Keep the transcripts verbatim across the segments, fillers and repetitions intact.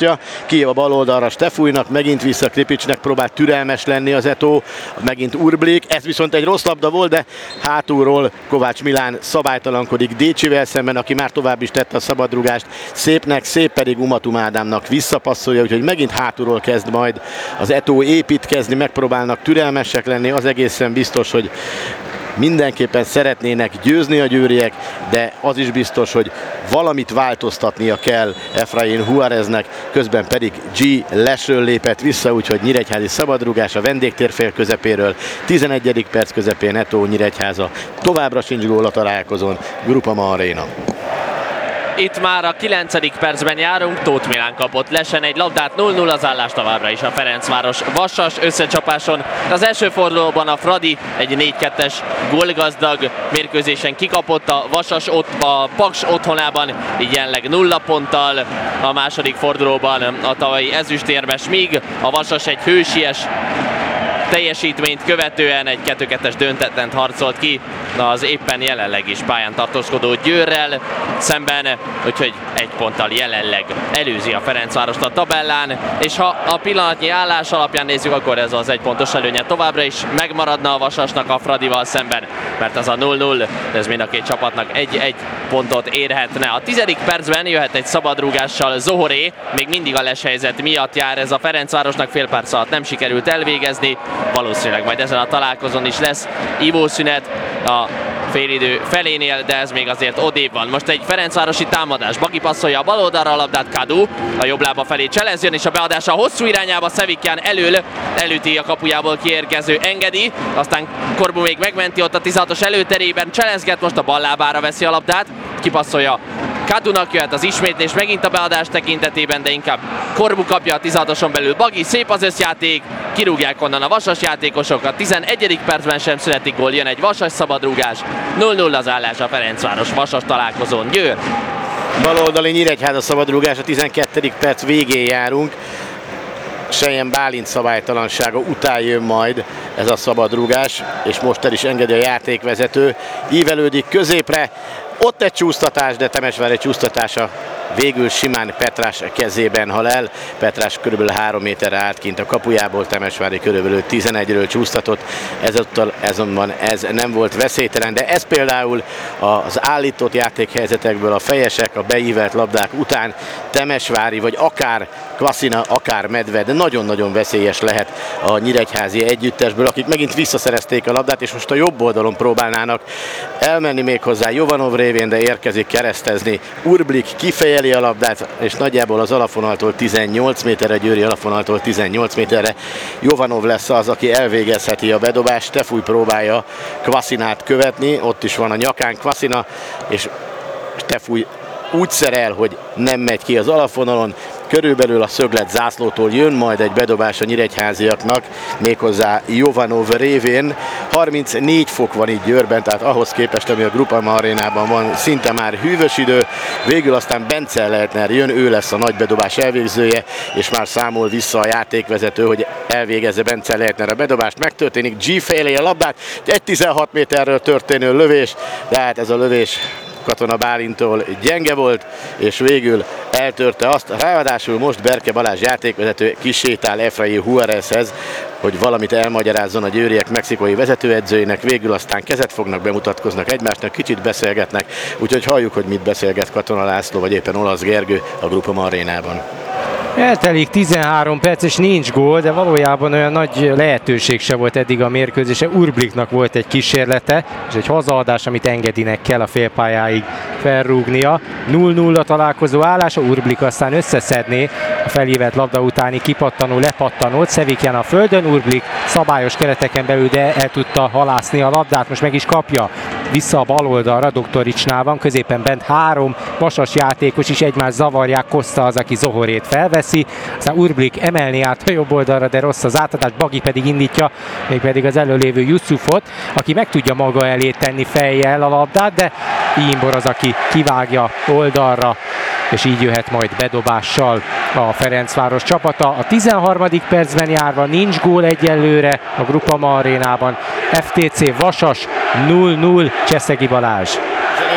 választja. Kijön a bal oldalra Stefújnak, megint vissza Kripicsnek, próbál türelmes lenni az Eto, megint Urblik, ez viszont egy rossz labda volt, de hátulról Kovács Milán szabálytalankodik Décsivel szemben, aki már tovább is tette a szabadrugást. Szépnek, szép pedig Umatum Ádámnak visszapasszolja, úgyhogy megint hátulról kezd majd az Eto építkezni, megpróbálnak türelmesek lenni, az egészen biztos, hogy mindenképpen szeretnének győzni a győriek, de az is biztos, hogy valamit változtatnia kell Efrain Juáreznek, közben pedig G lesről lépett vissza, úgyhogy nyíregyházi szabadrugás a vendégtérfél közepéről, tizenegyedik perc közepén Eto Nyíregyháza, továbbra sincs gól a találkozón, Groupama Arena. Itt már a kilencedik percben járunk, Tóth Milán kapott lesen egy labdát, nulla nulla az állás továbbra is a Ferencváros Vasas összecsapáson. Az első fordulóban a Fradi egy négy kettes gólgazdag mérkőzésen kikapott a Vasas ott, a Paks otthonában, így jelenleg nulla ponttal. A második fordulóban a tavalyi ezüstérmes, míg a Vasas egy hősies teljesítményt követően egy kettő kettes döntetlent harcolt ki az éppen jelenleg is pályán tartózkodó Győrrel szemben, úgyhogy egy ponttal jelenleg előzi a Ferencvárost a tabellán, és ha a pillanatnyi állás alapján nézzük, akkor ez az egy pontos előnye továbbra is megmaradna a Vasasnak a Fradival szemben, mert az a nulla nulla, ez mind a két csapatnak egy-egy pontot érhetne. A tizedik percben jöhet egy szabadrúgással Zohoré, még mindig a leshelyzet miatt jár ez a Ferencvárosnak, fél perc alatt nem sikerült elvégezni, valószínűleg majd ezen a találkozón is lesz ivószünet a félidő felénél, de ez még azért odébb van. Most egy ferencvárosi támadás. Baki passzolja a bal oldalra a labdát, Kadu a jobb lába felé cselezjön, és a beadása a hosszú irányába Szevikján elől elüti a kapujából kiérkező Engedi, aztán Korbu még megmenti ott a tizenhatos előterében, cselezget, most a bal lábára veszi a labdát, kipasszolja Kadunak, jöhet az ismétlés megint a beadás tekintetében, de inkább Korbu kapja a tizenhatoson belül. Bagi, szép az összjáték, kirúgják onnan a Vasas játékosok, a tizenegyedik percben sem születik gól, jön egy Vasas szabadrúgás, nulla nulla az állás a Ferencváros Vasas találkozón. Győr. Baloldali Nyíregyháza szabadrúgás, a tizenkettedik perc végén járunk. Sejen Bálint szabálytalansága után jön majd ez a szabadrúgás, és most el is engedi a játékvezető. Ívelődik középre, ott egy csúsztatás, de Temesvár egy csúsztatása végül simán Petrás kezében hal el. Petrás körülbelül három méterre állt kint a kapujából, Temesvári körülbelül tizenegyről csúsztatott, ezúttal azonban ez nem volt veszélytelen, de ez például az állított játékhelyzetekből, a fejesek, a beívelt labdák után Temesvári, vagy akár Kvaszina, akár Medved nagyon-nagyon veszélyes lehet a nyíregyházi együttesből, akik megint visszaszerezték a labdát, és most a jobb oldalon próbálnának elmenni még hozzá Jovanov révén, de érkezik keresztezni Urblik, kifejeli a labdát, és nagyjából az alapvonaltól tizennyolc méterre, Győri alapvonaltól tizennyolc méterre Jovanov lesz az, aki elvégezheti a bedobást. Stefúj próbálja Kvaszinát követni, ott is van a nyakán Kvaszina, és Stefúj úgy szerel, hogy nem megy ki az alapvonalon. Körülbelül a szöglet zászlótól jön majd egy bedobás a nyíregyháziaknak, méghozzá Jovanov révén. harmincnégy fok van itt Győrben, tehát ahhoz képest, ami a Groupama Arénában van, szinte már hűvös idő. Végül aztán Bence Leitner jön, ő lesz a nagy bedobás elvégzője, és már számol vissza a játékvezető, hogy elvégezze Bence Leitner a bedobást. Megtörténik, G fejlé a labdát, egy tizenhat méterről történő lövés, tehát ez a lövés Katona Bálintól gyenge volt, és végül eltörte azt. Ráadásul most Berke Balázs játékvezető kisétál Efrain Juárezhez, hogy valamit elmagyarázzon a győriek mexikói vezetőedzőjének, végül aztán kezet fognak, bemutatkoznak egymásnak, kicsit beszélgetnek, úgyhogy halljuk, hogy mit beszélget Katona László, vagy éppen Olasz Gergő a Groupama Arénában. Eltelik tizenhárom perc, és nincs gól, de valójában olyan nagy lehetőség se volt eddig a mérkőzése. Urbliknak volt egy kísérlete, és egy hazaadás, amit Engedinek kell a félpályáig felrúgnia. nulla nulla találkozó állása, Urblik aztán összeszedné a felhívett labda utáni kipattanó, lepattanót. Szevikján a földön, Urblik szabályos kereteken belül, de el tudta halászni a labdát, most meg is kapja. Vissza a bal oldalra, Doktoricsnál van, középen bent három vasas játékos is egymást zavarják, Koszta az, aki Zohorét felveszi, aztán Urblik emelni át a jobb oldalra, de rossz az átadás, Bagi pedig indítja, mégpedig az előlévő Yusufot, aki meg tudja maga elé tenni fejjel a labdát, de Imbor az, aki kivágja oldalra, és így jöhet majd bedobással a Ferencváros csapata. A tizenharmadik percben járva, nincs gól egyelőre a Groupama Arénában. ef té cé Vasas nulla nulla, Cseszegi Balázs.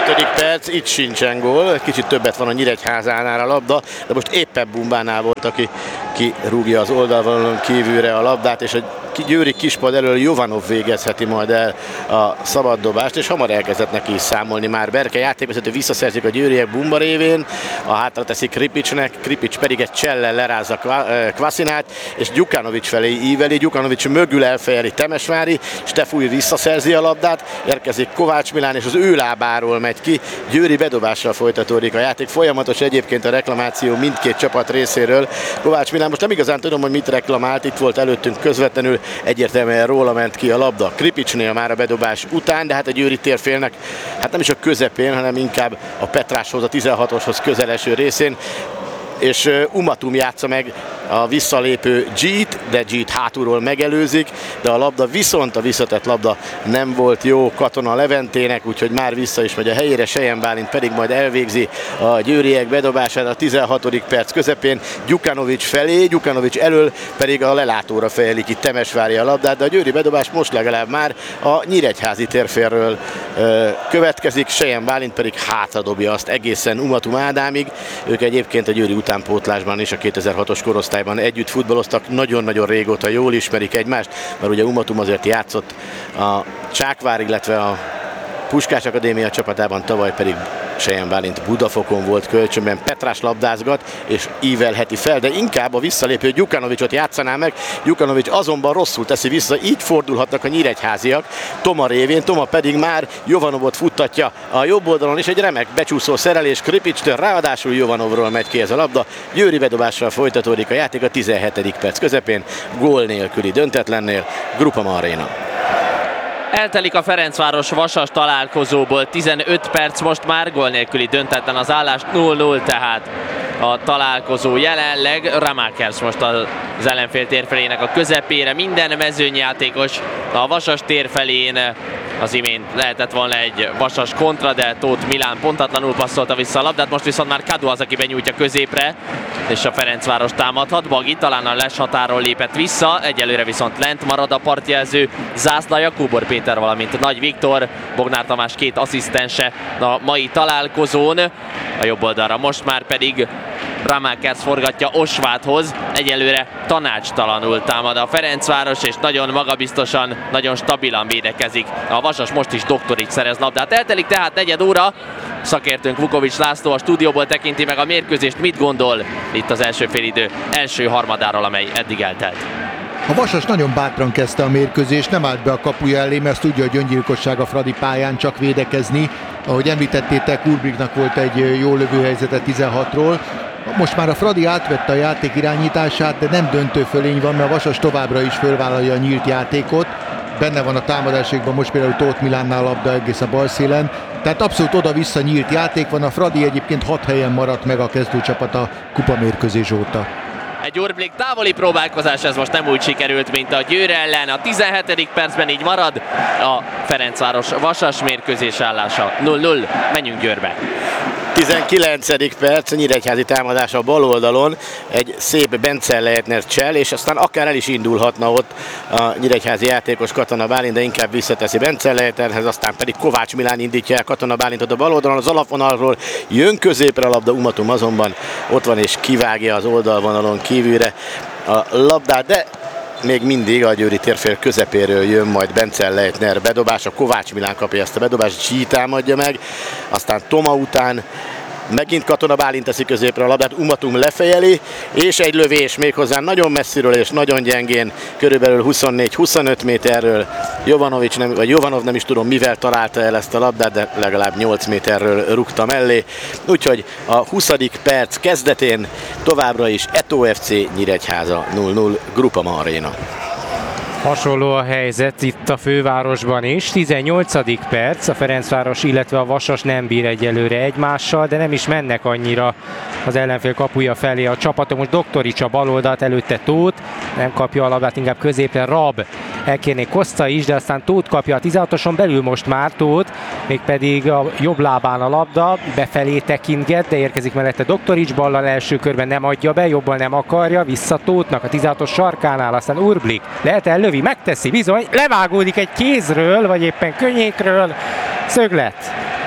tizenötödik perc, itt sincsen gól, kicsit többet van a Nyíregyházánál a labda, de most éppen Bumbánál volt, aki kirúgja az oldalvonalon kívülre a labdát, és a Győri kispad elől Jovanov végezheti majd el a szabaddobást, és hamar elkezdett neki is számolni már Berke. Játékvezető visszaszerzik a győriek Bumba révén, a hátra teszi Kripicsnek, Kripics pedig egy csellel lerázza Kvasinát, és Gyukanovics felé íveli, Gyukanovics mögül elfejeli Temesvári, Stefúj visszaszerzi a labdát, érkezik Kovács Milán, és az ő lábáról megy ki, Győri bedobással folytatódik a játék, folyamatos egyébként a reklamáció mindkét csapat részéről. Kovács Milán, most nem igazán tudom, hogy mit reklamált, itt volt előttünk közvetlenül, egyértelműen róla ment ki a labda Kripicsnél már a bedobás után, de hát a győri térfélnek hát nem is a közepén, hanem inkább a Petráshoz, a tizenhatoshoz közeleső részén, és Umatum játsza meg a visszalépő G-t, de G-t hátulról megelőzik, de a labda viszont, a visszatett labda nem volt jó Katona Leventének, úgyhogy már vissza is megy a helyére, Sejem Bálint pedig majd elvégzi a győriek bedobását a tizenhatodik perc közepén Gyukanovics felé, Gyukanovics elől pedig a lelátóra fejeli ki Temesvári a labdát, de a győri bedobás most legalább már a nyíregyházi térfélről ö, következik, Sejem Bálint pedig hátradobja azt egészen Umatum Ádámig, ők egyébként a győri utánpótlásban és a kétezer-hatos korosztályban együtt futballoztak, nagyon-nagyon régóta jól ismerik egymást, mert ugye Umatum azért játszott a Csákvár, illetve a Puskás Akadémia csapatában, tavaly pedig Sejem Bálint Budafokon volt kölcsönben, Petrás labdázgat és ívelheti fel, de inkább a visszalépő Gyukanovicsot játszaná meg. Gyukanovics azonban rosszul teszi vissza, így fordulhatnak a nyíregyháziak Toma révén, Toma pedig már Jovanovot futtatja a jobb oldalon, és egy remek becsúszó szerelés Kripicstől, ráadásul Jovanovról megy ki ez a labda. Győri bedobással folytatódik a játék a tizenhetedik perc közepén, gól nélküli döntetlennél, Groupama Arena. Eltelik a Ferencváros-Vasas találkozóból tizenöt perc, most már gól nélküli döntetlen az állás, nulla nulla tehát a találkozó jelenleg. Ramakers most az ellenfél térfelének a közepére, minden mezőnyjátékos a Vasas térfelén. Az imént lehetett volna egy Vasas kontra, de Tóth Milán pontatlanul passzolta vissza a labdát, most viszont már Kadu az, aki benyújtja középre, és a Ferencváros támadhat. Bagi talán a Les határól lépett vissza, egyelőre viszont lent marad a partjelző zászlaja, Kubor Péter, valamint Nagy Viktor, Bognár Tamás két asszisztense a mai találkozón. A jobb oldalra most már pedig Ramakers forgatja Osváthoz, egyelőre tanácstalanul támad a Ferencváros, és nagyon magabiztosan, nagyon stabilan védekezik. A Vasas most is Doktorics szerez labdát. Eltelik tehát negyed óra, szakértőnk Vukovics László a stúdióból tekinti meg a mérkőzést, mit gondol itt az első félidő első harmadáról, amely eddig eltelt. A Vasas nagyon bátran kezdte a mérkőzést, nem állt be a kapuja elé, mert tudja, hogy öngyilkosság a Fradi pályán csak védekezni. Ahogy említettétek, Urbriknak volt egy jó lövőhelyzete tizenhatról. Most már a Fradi átvette a játék irányítását, de nem döntő fölény van, mert a Vasas továbbra is fölvállalja a nyílt játékot. Benne van a támadásokban most például Tóth Milánnál a labda egész a bal szélen. Tehát abszolút oda-vissza nyílt játék van, a Fradi egyébként hat helyen maradt meg a kezdőcsapat a kupamérkőzés óta. Egy Urblik távoli próbálkozás, ez most nem úgy sikerült, mint a Győr ellen. A tizenhetedik percben így marad a Ferencváros-Vasas mérkőzés állása nulla nulla. Menjünk Győrbe. tizenkilencedik perc, Nyíregyházi támadás a bal oldalon, egy szép Bence Leitner csel, és aztán akár el is indulhatna ott a nyíregyházi játékos Katona Bálint, de inkább visszateszi Bence Leitnerhez, aztán pedig Kovács Milán indítja el Katona Bálintot a bal oldalon, az alapvonalról jön középre a labda, Umatum azonban ott van és kivágja az oldalvonalon kívülre a labdát, de még mindig a győri térfél közepéről jön majd Bence Leitner bedobása, Kovács Milán kapja ezt a bedobást, G támadja meg, aztán Toma után megint Katona Bálint teszi középre a labdát, Umatum lefejeli, és egy lövés méghozzá nagyon messziről és nagyon gyengén, körülbelül huszonnégy-huszonöt méterről. Jovanovics nem, vagy Jovanov nem is tudom mivel találta el ezt a labdát, de legalább nyolc méterről rúgta mellé. Úgyhogy a huszadik perc kezdetén továbbra is Eto ef cé Nyíregyháza nulla nulla, Groupama Arena. Hasonló a helyzet itt a fővárosban is. tizennyolcadik perc, a Ferencváros, illetve a Vasas nem bír egyelőre egymással, de nem is mennek annyira az ellenfél kapuja felé a csapatok. Most Doktorics a bal oldalt, előtte Tóth, nem kapja a labdát, inkább középre Rab. Elkérné Koszta is, de aztán Tóth kapja a tizenhatoson belül most már Tóth, mégpedig a jobb lábán a labda, befelé tekintget, de érkezik mellette Doktorics, ballal első körben nem adja be, jobban nem akarja, vissza Tóthnak a tizenhatos sarkánál, aztán Urblik lehet ellövi, megteszi bizony, levágódik egy kézről, vagy éppen könnyékről, szöglet.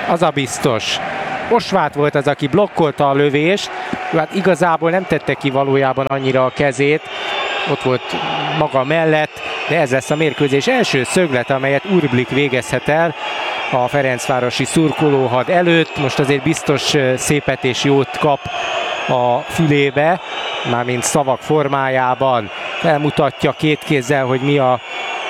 az a biztos. Osvát volt az, aki blokkolta a lövést, hát igazából nem tette ki valójában annyira a kezét, ott volt maga mellett, de ez lesz a mérkőzés első szöglete, amelyet Urblik végezhet el a ferencvárosi szurkolóhad előtt. Most azért biztos szépet és jót kap a fülébe, mármint szavak formájában. Felmutatja két kézzel, hogy mi a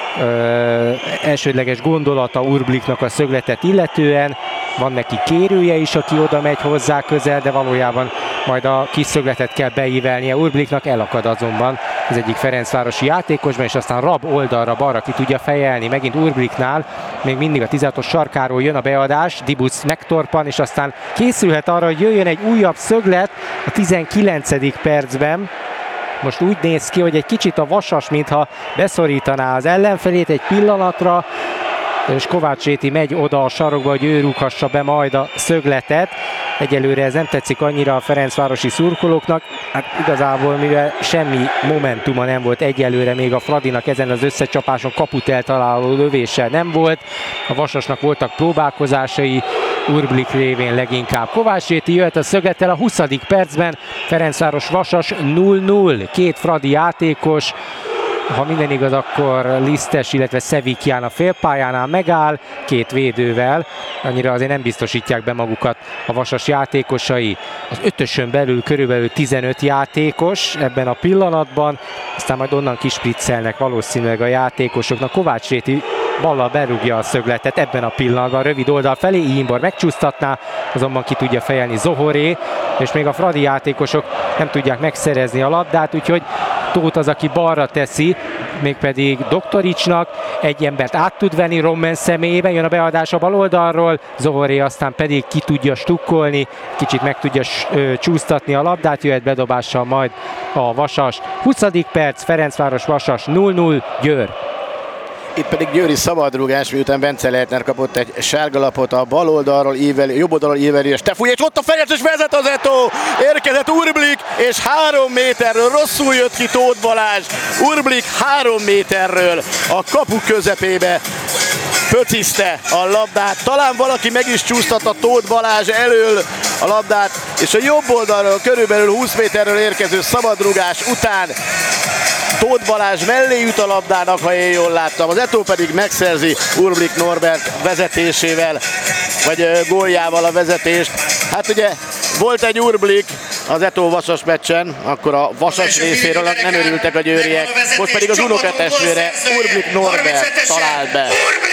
ö, elsődleges gondolata Urbliknak a szögletet illetően. Van neki kérője is, aki oda megy hozzá közel, de valójában majd a kis szögletet kell beívelnie Urbliknak, elakad azonban az egyik ferencvárosi játékosban, és aztán Rab oldalra balra ki tudja fejelni, megint Urbliknál, még mindig a tizenhatos sarkáról jön a beadás, Dibusz megtorpan, és aztán készülhet arra, hogy jöjjön egy újabb szöglet a tizenkilencedik percben. Most úgy néz ki, hogy egy kicsit a Vasas, mintha beszorítaná az ellenfelét egy pillanatra, és Kovács Réti megy oda a sarokba, hogy ő rúghassa be majd a szögletet. Egyelőre ez nem tetszik annyira a ferencvárosi szurkolóknak. Hát igazából, mivel semmi momentuma nem volt egyelőre, még a Fradinak ezen az összecsapáson kaput eltaláló lövéssel nem volt. A Vasasnak voltak próbálkozásai, Urblik révén leginkább. Kovács Réti jöhet a szöglettel a huszadik percben, Ferencváros Vasas null null, két fradi játékos. Ha minden igaz, akkor Lisztes, illetve Szevikján a félpályánál megáll, két védővel. Annyira azért nem biztosítják be magukat a Vasas játékosai. Az ötösön belül körülbelül tizenöt játékos ebben a pillanatban, aztán majd onnan kispriccelnek valószínűleg a játékosoknak. Kovács Réti ballal berúgja a szögletet ebben a pillanatban, rövid oldal felé, Imbor megcsúsztatná, azonban ki tudja fejelni Zohoré, és még a fradi játékosok nem tudják megszerezni a labdát, úgyhogy Tóth az, aki balra teszi, mégpedig Doktoricsnak, egy embert át tud venni Rommen személyében, jön a beadás a bal oldalról, Zohoré aztán pedig ki tudja stukkolni, kicsit meg tudja csúsztatni a labdát, jöhet bedobással majd a Vasas. huszadik perc, Ferencváros Vasas null null, Győr. Itt pedig győri szabadrúgás, miután Bence Leitner kapott egy sárgalapot a bal oldalról ívelő, jobb oldalról ívelő, és Tefúj, és ott a Ferenc, és vezet az Zetó! Érkezett Urblik, és három méterről rosszul jött ki Tóth Balázs. Urblik három méterről a kapu közepébe pöciszte a labdát. Talán valaki meg is csúsztatta Tóth Balázs elől a labdát, és a jobb oldalról körülbelül húsz méterről érkező szabadrúgás után Tóth Balázs mellé jut a labdának, ha én jól láttam. Az Zetó pedig megszerzi Urblik Norbert vezetésével, vagy góljával a vezetést. Hát ugye volt egy Urblik az Zetó Vasas meccsen, akkor a Vasas részéről nem örültek a győriek. Most pedig az unokatestvére Urblik Norbert talált be.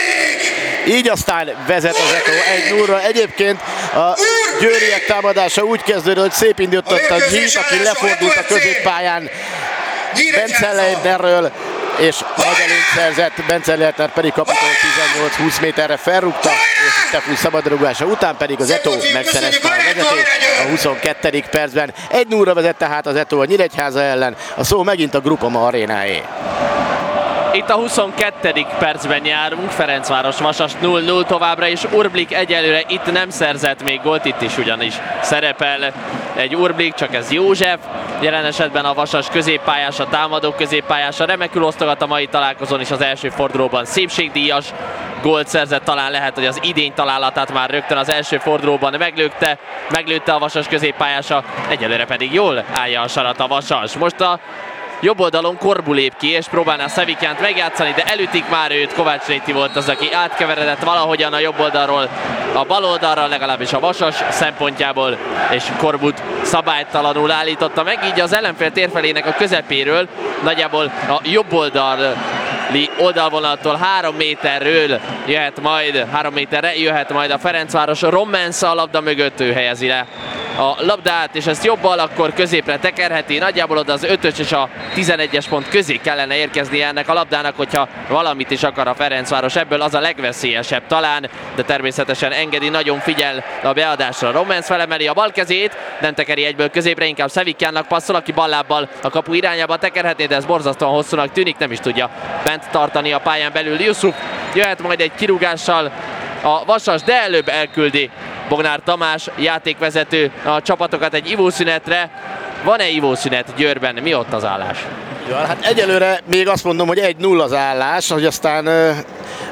Így aztán vezet az Zetó egy nullra. Egyébként a győriek támadása úgy kezdődött, hogy szép indított a Gyít, aki lefordult a középpályán Bence Leitnerről, és nagy előnyt szerzett, Bence Leitner pedig kapitól tizennyolc-húsz méterre felrúgta, és Tefúj szabadrúgása után pedig az Zetó megszerezte a vezetést a huszonkettedik percben. egy nullra vezet tehát az Zetó a Nyíregyháza ellen, a szó megint a Groupama arénáé. Itt a huszonkettedik percben járunk, Ferencváros Vasas null null továbbra is, Urblik egyelőre itt nem szerzett még gólt, itt is ugyanis szerepel egy Urblik, csak ez József, jelen esetben a Vasas középpályása, támadó középpályása, remekül osztogat a mai találkozón is az első fordulóban, szépségdíjas gólt szerzett, talán lehet, hogy az idény találatát már rögtön az első fordulóban meglőtte, meglőtte a Vasas középpályása, egyelőre pedig jól állja a sarat a Vasas. Most a jobb oldalon Korbu lép ki, és próbálná Szevikjánt megjátszani, de elütik már őt. Kovács Réti volt az, aki átkeveredett valahogyan a jobb oldalról a bal oldalra, legalábbis a Vasas szempontjából, és Korbut szabálytalanul állította meg, így az ellenfél térfelének a közepéről, nagyjából a jobb oldali oldalvonattól három méterről jöhet majd, három méterre jöhet majd a Ferencváros. Rommensz a labda mögött, ő helyezi le a labdát, és ezt jobbal akkor középre tekerheti, nagyjából oda az ötös és a tizenegyes pont közé kellene érkezni ennek a labdának, hogyha valamit is akar a Ferencváros ebből, az a legveszélyesebb talán, de természetesen Engedi nagyon figyel a beadásra. Rommensz felemeli a bal kezét, nem tekeri egyből középre, inkább Szevikjánnak passzol, aki ballábbal a kapu irányába tekerhetné, de ez borzasztóan hosszúnak tűnik, nem is tudja bent tartani a pályán belül Jusuf. Jöhet majd egy kirúgással a Vasas, de előbb elküldi Bognár Tamás játékvezető a csapatokat egy ivószünetre. Van-e ivószünet Győrben? Mi ott az állás? Ja, hát egyelőre még azt mondom, hogy egy null az állás, hogy aztán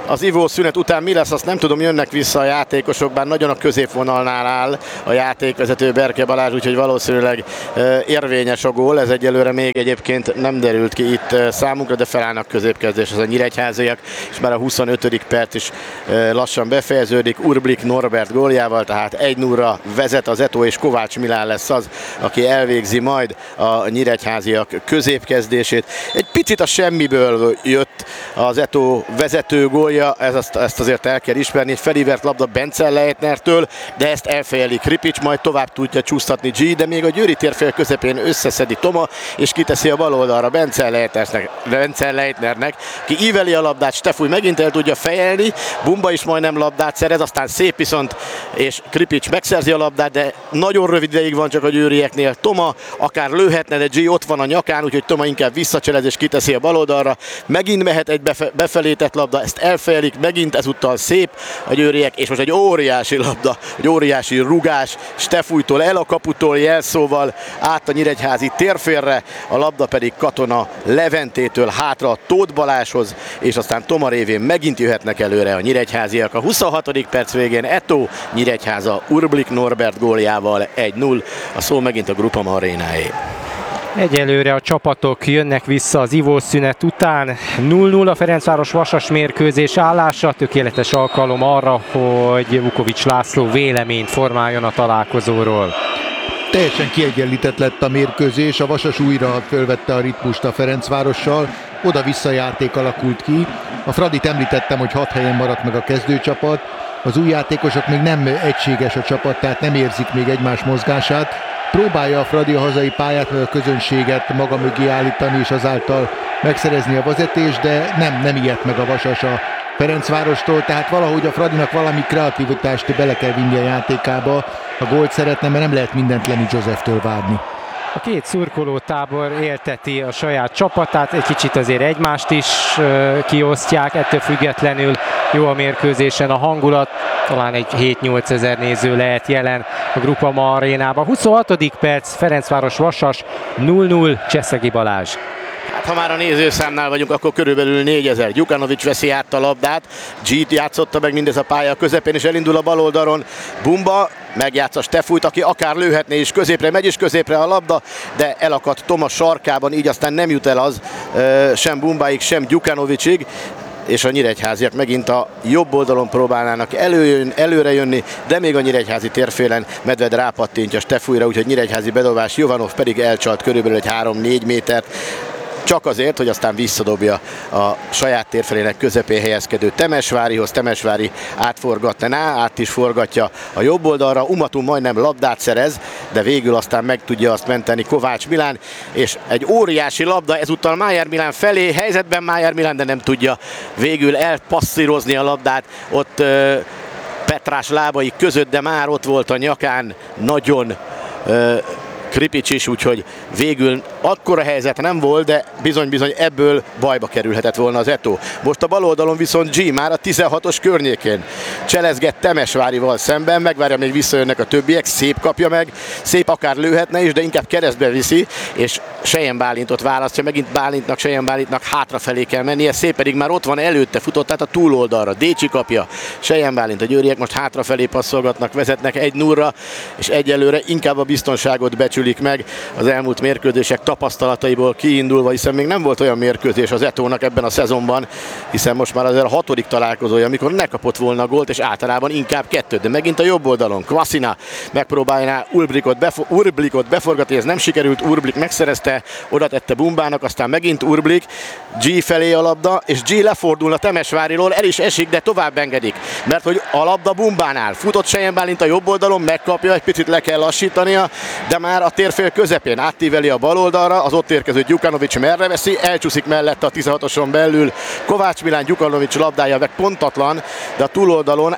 Az ivó szünet után mi lesz, azt nem tudom, jönnek vissza a játékosok, bár nagyon a középvonalnál áll a játékvezető Berke Balázs, úgyhogy valószínűleg érvényes a gól. Ez egyelőre még egyébként nem derült ki itt számunkra, de felállnak középkezdés az a nyíregyháziak, és már a huszonötödik perc is lassan befejeződik Urblik Norbert góljával, tehát egy nullra vezet az Eto, és Kovács Milán lesz az, aki elvégzi majd a nyíregyháziak középkezdését. Egy picit a semmiből jött az Eto vezető gólja, ez azt, ezt azért el kell ismerni, egy felivert labda Bence Leitnertől, de ezt elfejeli Kripics, majd tovább tudja csúsztatni G, de még a győri térfél közepén összeszedi Toma, és kiteszi a bal oldalra Bence Leitnernek, Bence Leitnernek, ki íveli a labdát, Stefúj megint el tudja fejelni, Bumba is majdnem labdát szerez, aztán szép viszont, és Kripics megszerzi a labdát, de nagyon rövid ideig van csak a győrieknél. Toma akár lőhetne, de G ott van a nyakán, úgyhogy Toma inkább visszacselez és kiteszi a bal oldalra. Megint mehet egy befe- befelé tett labda, ezt elfejelik, megint ezúttal szép a győriek, és most egy óriási labda, egy óriási rugás Stefújtól, el a kaputól jelszóval át a nyíregyházi térfélre, a labda pedig Katona Leventétől hátra a Tóth Balázshoz, és aztán Toma révén megint jöhetnek előre a nyíregyháziak. A huszonhatodik perc végén Eto Nyíregyháza Urblik Norbert góljával egy null, a szó megint a Groupama Arénáé. Egyelőre a csapatok jönnek vissza az ivószünet után. null null a Ferencváros Vasas mérkőzés állása, tökéletes alkalom arra, hogy Vukovics László véleményt formáljon a találkozóról. Teljesen kiegyenlített lett a mérkőzés, a Vasas újra fölvette a ritmust a Ferencvárossal, oda-vissza játék alakult ki. A Fradit említettem, hogy hat helyen maradt meg a kezdőcsapat, az új játékosok még nem egységes a csapat, tehát nem érzik még egymás mozgását. Próbálja a Fradi a hazai pályát, meg a közönséget maga mögé állítani, és azáltal megszerezni a vezetést, de nem, nem ijedt meg a Vasas a Ferencvárostól, tehát valahogy a Fradinak valami kreativitást bele kell vinni a játékába, a gólt szeretne, mert nem lehet mindent Lenny Joseftől várni. A két szurkoló tábor élteti a saját csapatát, egy kicsit azért egymást is kiosztják, ettől függetlenül jó a mérkőzésen a hangulat, talán egy hét-nyolc ezer néző lehet jelen a Groupama Arénában. huszonhatodik perc, Ferencváros Vasas null null, Cseszegi Balázs. Hát ha már a nézőszámnál vagyunk, akkor körülbelül négyezer. Gyukanovics veszi át a labdát, G-t játszotta meg mindez a pálya közepén, és elindul a bal oldalon Bumba, megjátsza Stefújt, aki akár lőhetné is, középre megy is középre a labda, de elakadt Toma sarkában, így aztán nem jut el az sem Bumbáig, sem Gyukanovicsig, és a nyíregyháziak megint a jobb oldalon próbálnának előjön, előre jönni, de még a nyíregyházi térfélen Medved rápattintja Stefújra, úgyhogy nyíregyházi bedobás, Jovanov pedig elcsalt körülbelül egy három-négy métert, csak azért, hogy aztán visszadobja a saját térfelének közepén helyezkedő Temesvárihoz. Temesvári átforgatná, át is forgatja a jobb oldalra. Umatum majdnem labdát szerez, de végül aztán meg tudja azt menteni Kovács Milán, és egy óriási labda ezúttal Májer Milán felé, helyzetben Májer Milán, de nem tudja végül elpasszírozni a labdát. Ott uh, Petrás lábai között, de már ott volt a nyakán nagyon uh, Kripics is, úgyhogy végül akkora helyzet nem volt, de bizony-bizony ebből bajba kerülhetett volna az Eto. Most a bal oldalon viszont G már a tizenhatos környékén cselezget Temesvárival szemben, megvárja, még visszajönnek a többiek, szép kapja meg, szép akár lőhetne is, de inkább keresztbe viszi, és Sejen Bálintot választja, megint Bálintnak, Sejen Bálintnak hátrafelé kell mennie, szép pedig már ott van előtte, futott át a túloldalra, Décsi kapja, Sejen Bálint, a győriek most hátrafelé passzolgatnak, vezetnek egy nullra, és egyelőre inkább a biztonságot becsülik meg az elmúlt mérkőzések tapasztalataiból kiindulva, hiszen még nem volt olyan mérkőzés az Etónak ebben a szezonban, hiszen most már azért a hatodik találkozója, amikor ne kapott volna gólt, és általában inkább kettőt, de megint a jobb oldalon Kvasina megpróbálná Urblikot, befo- Urblikot beforgatni, ez nem sikerült, Urblik megszerezte, oda tette Bumbának, aztán megint Urblik, G felé a labda, és G lefordul a Temesváriról, el is esik, de tovább engedik, mert hogy a labda Bumbánál futott Sejen Bálint a jobb oldalon, megkapja, egy picit le kell lassítania, de már a térfél közepén átíveli a bal oldalra, az ott érkező Gyukanovics merre veszi, elcsúszik mellette a tizenhatoson belül Kovács Milán, Gyukanovics labdája meg pontatlan, de a túloldalon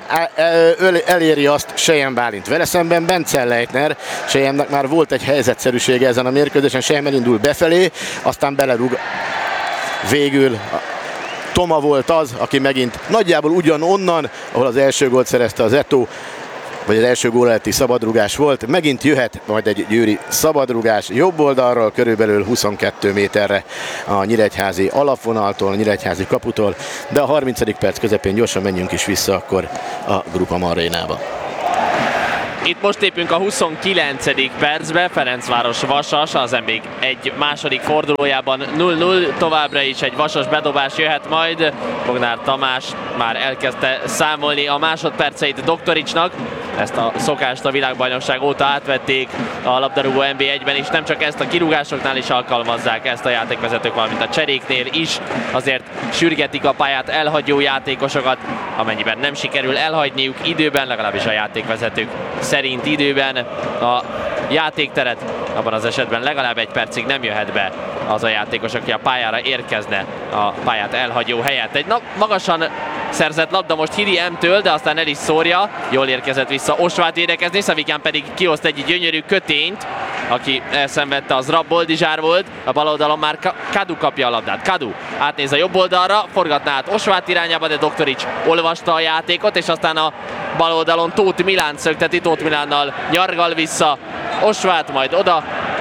eléri azt Sejen Bálint. Vele szemben Bence Leitner, Sejennek már volt egy helyzetszerűsége ezen a mérkőzésen, Sejen elindul befelé, aztán belerúg. Végül Toma volt az, aki megint nagyjából ugyanonnan, ahol az első gólt szerezte az Eto, vagy az első gól előtti szabadrugás volt. Megint jöhet majd egy győri szabadrugás jobb oldalról, körülbelül huszonkettő méterre a nyíregyházi alapvonaltól, a nyíregyházi kaputól, de a harmincadik perc közepén gyorsan menjünk is vissza akkor a Groupama arénába. Itt most lépünk a huszonkilencedik percbe, Ferencváros Vasas, az em bé egy második fordulójában nulla nulla, továbbra is egy Vasas bedobás jöhet majd. Bognár Tamás már elkezdte számolni a másodperceit Doktoricsnak, ezt a szokást a világbajnokság óta átvették a labdarúgó em bé egyben is, nem csak ezt a kirúgásoknál is alkalmazzák ezt a játékvezetők, valamint a cseréknél is, azért sürgetik a pályát elhagyó játékosokat, amennyiben nem sikerül elhagyniuk időben, legalábbis a játékvezetők szerint időben a játékteret, abban az esetben legalább egy percig nem jöhet be az a játékos, aki a pályára érkezne a pályát elhagyó helyett. Egy na, magasan szerzett labda most Hidi M-től, de aztán el is szórja, jól érkezett vissza Osvát védekezni, Szavikán pedig kioszt egy gyönyörű kötényt, aki elszenvedte, az Rab Boldizsár volt, a bal oldalon már Kadu kapja a labdát. Kadu átnéz a jobb oldalra, forgatná át Osvát irányába, de Doktorics olvasta a játékot, és aztán a bal oldalon Tóth Milán szökteti, Tóth Milánnal nyargal vissza Osvát, majd oda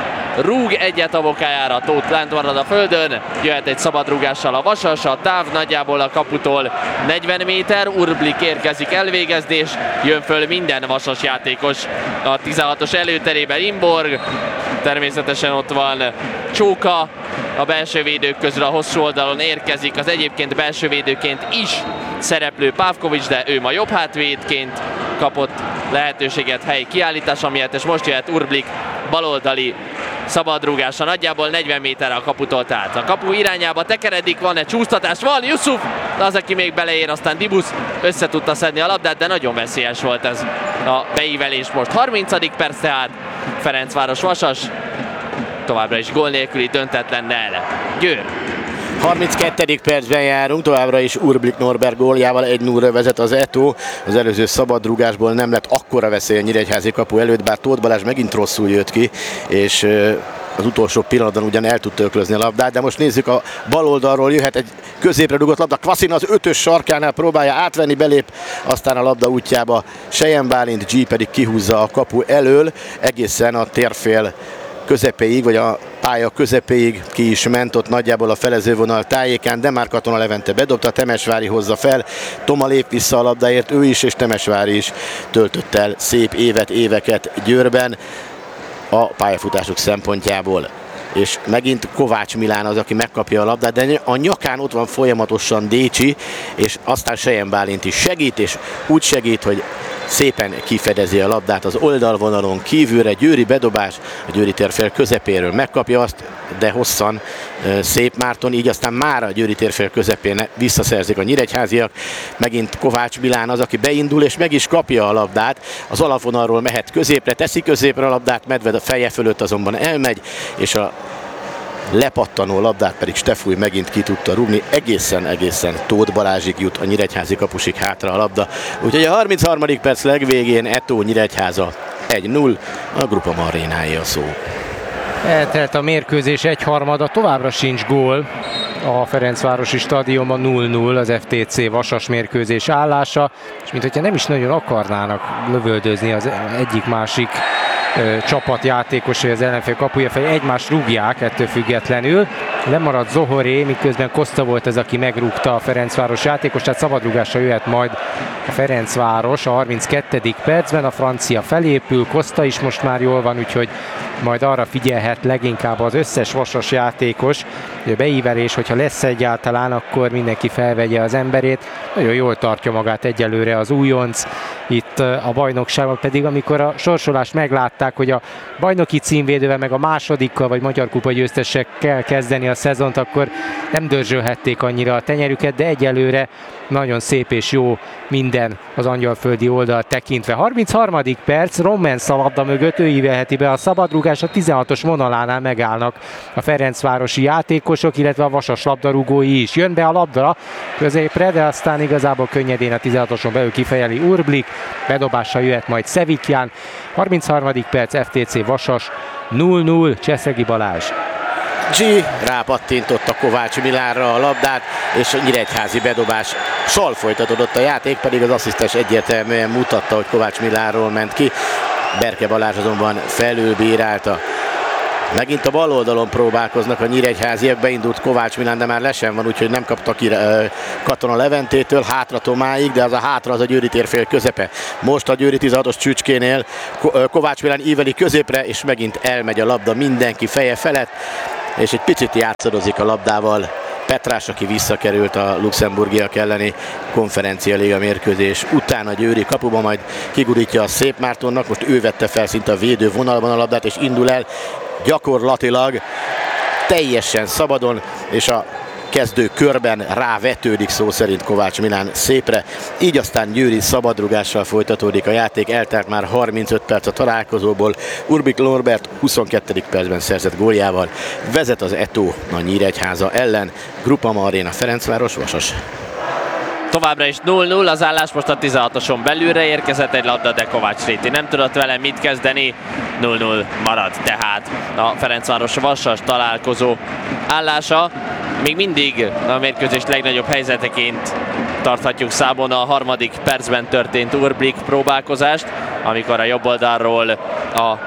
rúg egyet a bokájára, Tóth lent marad a földön, jöhet egy szabadrúgással a Vasas, a táv nagyjából a kaputól negyven méter, Urblik érkezik elvégezni, és jön föl minden Vasas játékos a tizenhatos előterében. Imborg, természetesen ott van Csóka, a belső védők közül a hosszú oldalon érkezik az egyébként belső védőként is szereplő Pávkovics, de ő ma jobb hátvédként kapott lehetőséget helyi kiállítása miatt, és most jöhet Urblik baloldali szabadrúgása, nagyjából negyven méterre a kaputól, tehát a kapu irányába tekeredik, van egy csúsztatás, van Yusuf, az, aki még beleér, aztán Dibusz össze tudta szedni a labdát, de nagyon veszélyes volt ez a beívelés most. harmincadik perc tehát, Ferencváros Vasas, továbbra is gól nélküli döntetlennel. Győr. harminckettedik percben járunk, továbbra is Urblik Norbert góljával egy nullra vezet az Eto. Az előző szabadrúgásból nem lett akkora veszély a nyíregyházi kapu előtt, bár Tóth Balázs megint rosszul jött ki, és az utolsó pillanatban ugyan el tudta öklözni a labdát, de most nézzük, a bal oldalról jöhet egy középre dugott labda, Kvaszina az ötös sarkánál próbálja átvenni, belép, aztán a labda útjába Sejen Bálint, G pedig kihúzza a kapu elől, egészen a térfél közepéig, vagy a pálya közepéig ki is ment, ott nagyjából a felezővonal tájékán, de már Katona Levente bedobta, Temesvári hozza fel, Toma lép vissza a labdáért, ő is és Temesvári is töltött el szép évet, éveket Győrben a pályafutások szempontjából. És megint Kovács Milán az, aki megkapja a labdát, de a nyakán ott van folyamatosan Décsi, és aztán Sejen Bálint is segít, és úgy segít, hogy szépen kifedezi a labdát az oldalvonalon kívülre, győri bedobás, a győri térfél közepéről megkapja azt, de hosszan Szép Márton, így aztán már a győri térfél közepén visszaszerzik a nyíregyháziak. Megint Kovács Milán az, aki beindul és meg is kapja a labdát, az alapvonalról mehet középre, teszi középre a labdát, Medved a feje fölött azonban elmegy, és a lepattanó labdát pedig Stefúj megint ki tudta rúgni, egészen-egészen Tóth Balázsig jut a nyíregyházi kapusig hátra a labda. Úgyhogy a harmincharmadik perc legvégén Eto Nyíregyháza egy null, a Groupama arénája a szó. Eltelt a mérkőzés egyharmada, továbbra sincs gól a Ferencvárosi stadionban, nulla nulla az ef té cé Vasas mérkőzés állása, és mintha nem is nagyon akarnának lövöldözni az egyik-másik csapat játékosai, az ellenfél kapuja felé, egymást rúgják ettől függetlenül. Lemaradt Zohoré, miközben Costa volt az, aki megrúgta a Ferencváros játékos, tehát szabadrúgásra jöhet majd a Ferencváros a harminckettedik percben, a francia felépül, Costa is most már jól van, úgyhogy majd arra figyelhet leginkább az összes Vasas játékos, hogy a beívelés, hogyha lesz egyáltalán, akkor mindenki felvegye az emberét. Nagyon jól tartja magát egyelőre az újonc itt a bajnokságban, pedig amikor a sorsolást meglátták, hogy a bajnoki címvédővel meg a másodikkal vagy Magyar Kupa győztesekkel kezdeni a szezont, akkor nem dörzsölhették annyira a tenyerüket, de egyelőre nagyon szép és jó minden az angyalföldi oldal tekintve. harmincharmadik perc, Rommensz a labda mögött, ő ívelheti be a szabadrúgás, a tizenhatos vonalánál megállnak a ferencvárosi játékosok, illetve a Vasas labdarúgói is. Jön be a labda középre, de aztán igazából könnyedén a tizenhatoson belül kifejeli Urblik, bedobással jöhet majd Szevikján. harmincharmadik perc, ef té cé Vasas nulla nulla, Cseszegi Balázs. G rápattintotta Kovács Milánra a labdát, és a nyíregyházi bedobás sal folytatódott, a játék pedig az asszisztens egyértelműen mutatta, hogy Kovács Milánról ment ki. Berke Balázs azonban felülbírálta. Megint a bal oldalon próbálkoznak a nyíregyháziak, beindult Kovács Milán, de már lesen van, úgyhogy nem kapta ki Katona Leventétől, hátra Tomáig, de az a hátra az a Győri térfél közepe. Most a Győri tizenhatos Csücskénél Kovács Milán íveli középre, és megint elmegy a labda mindenki feje felett, és egy picit játszadozik a labdával Petrás, aki visszakerült a luxemburgiak elleni konferencia liga mérkőzés után a Győri kapuba, majd kigurítja a Szép Mártonnak, most ő vette fel szinte a védő vonalban a labdát, és indul el gyakorlatilag teljesen szabadon, és a kezdő körben rávetődik szó szerint Kovács Milán Szépre. Így aztán Győri szabadrugással folytatódik a játék, eltelt már harmincöt perc a találkozóból. Urbik Norbert huszonkettedik percben szerzett góljával vezet az Eto a Nyíregyháza ellen. Groupama Arena, Ferencváros, Vasas. Továbbra is nulla nulla az állás, most a tizenhatoson belülre érkezett egy labda, de Kovács Réti nem tudott vele mit kezdeni. nulla nulla marad tehát a Ferencváros Vasas találkozó állása. Még mindig a mérkőzés legnagyobb helyzeteként tarthatjuk számon a harmadik percben történt Urblik próbálkozást, amikor a jobb oldalról a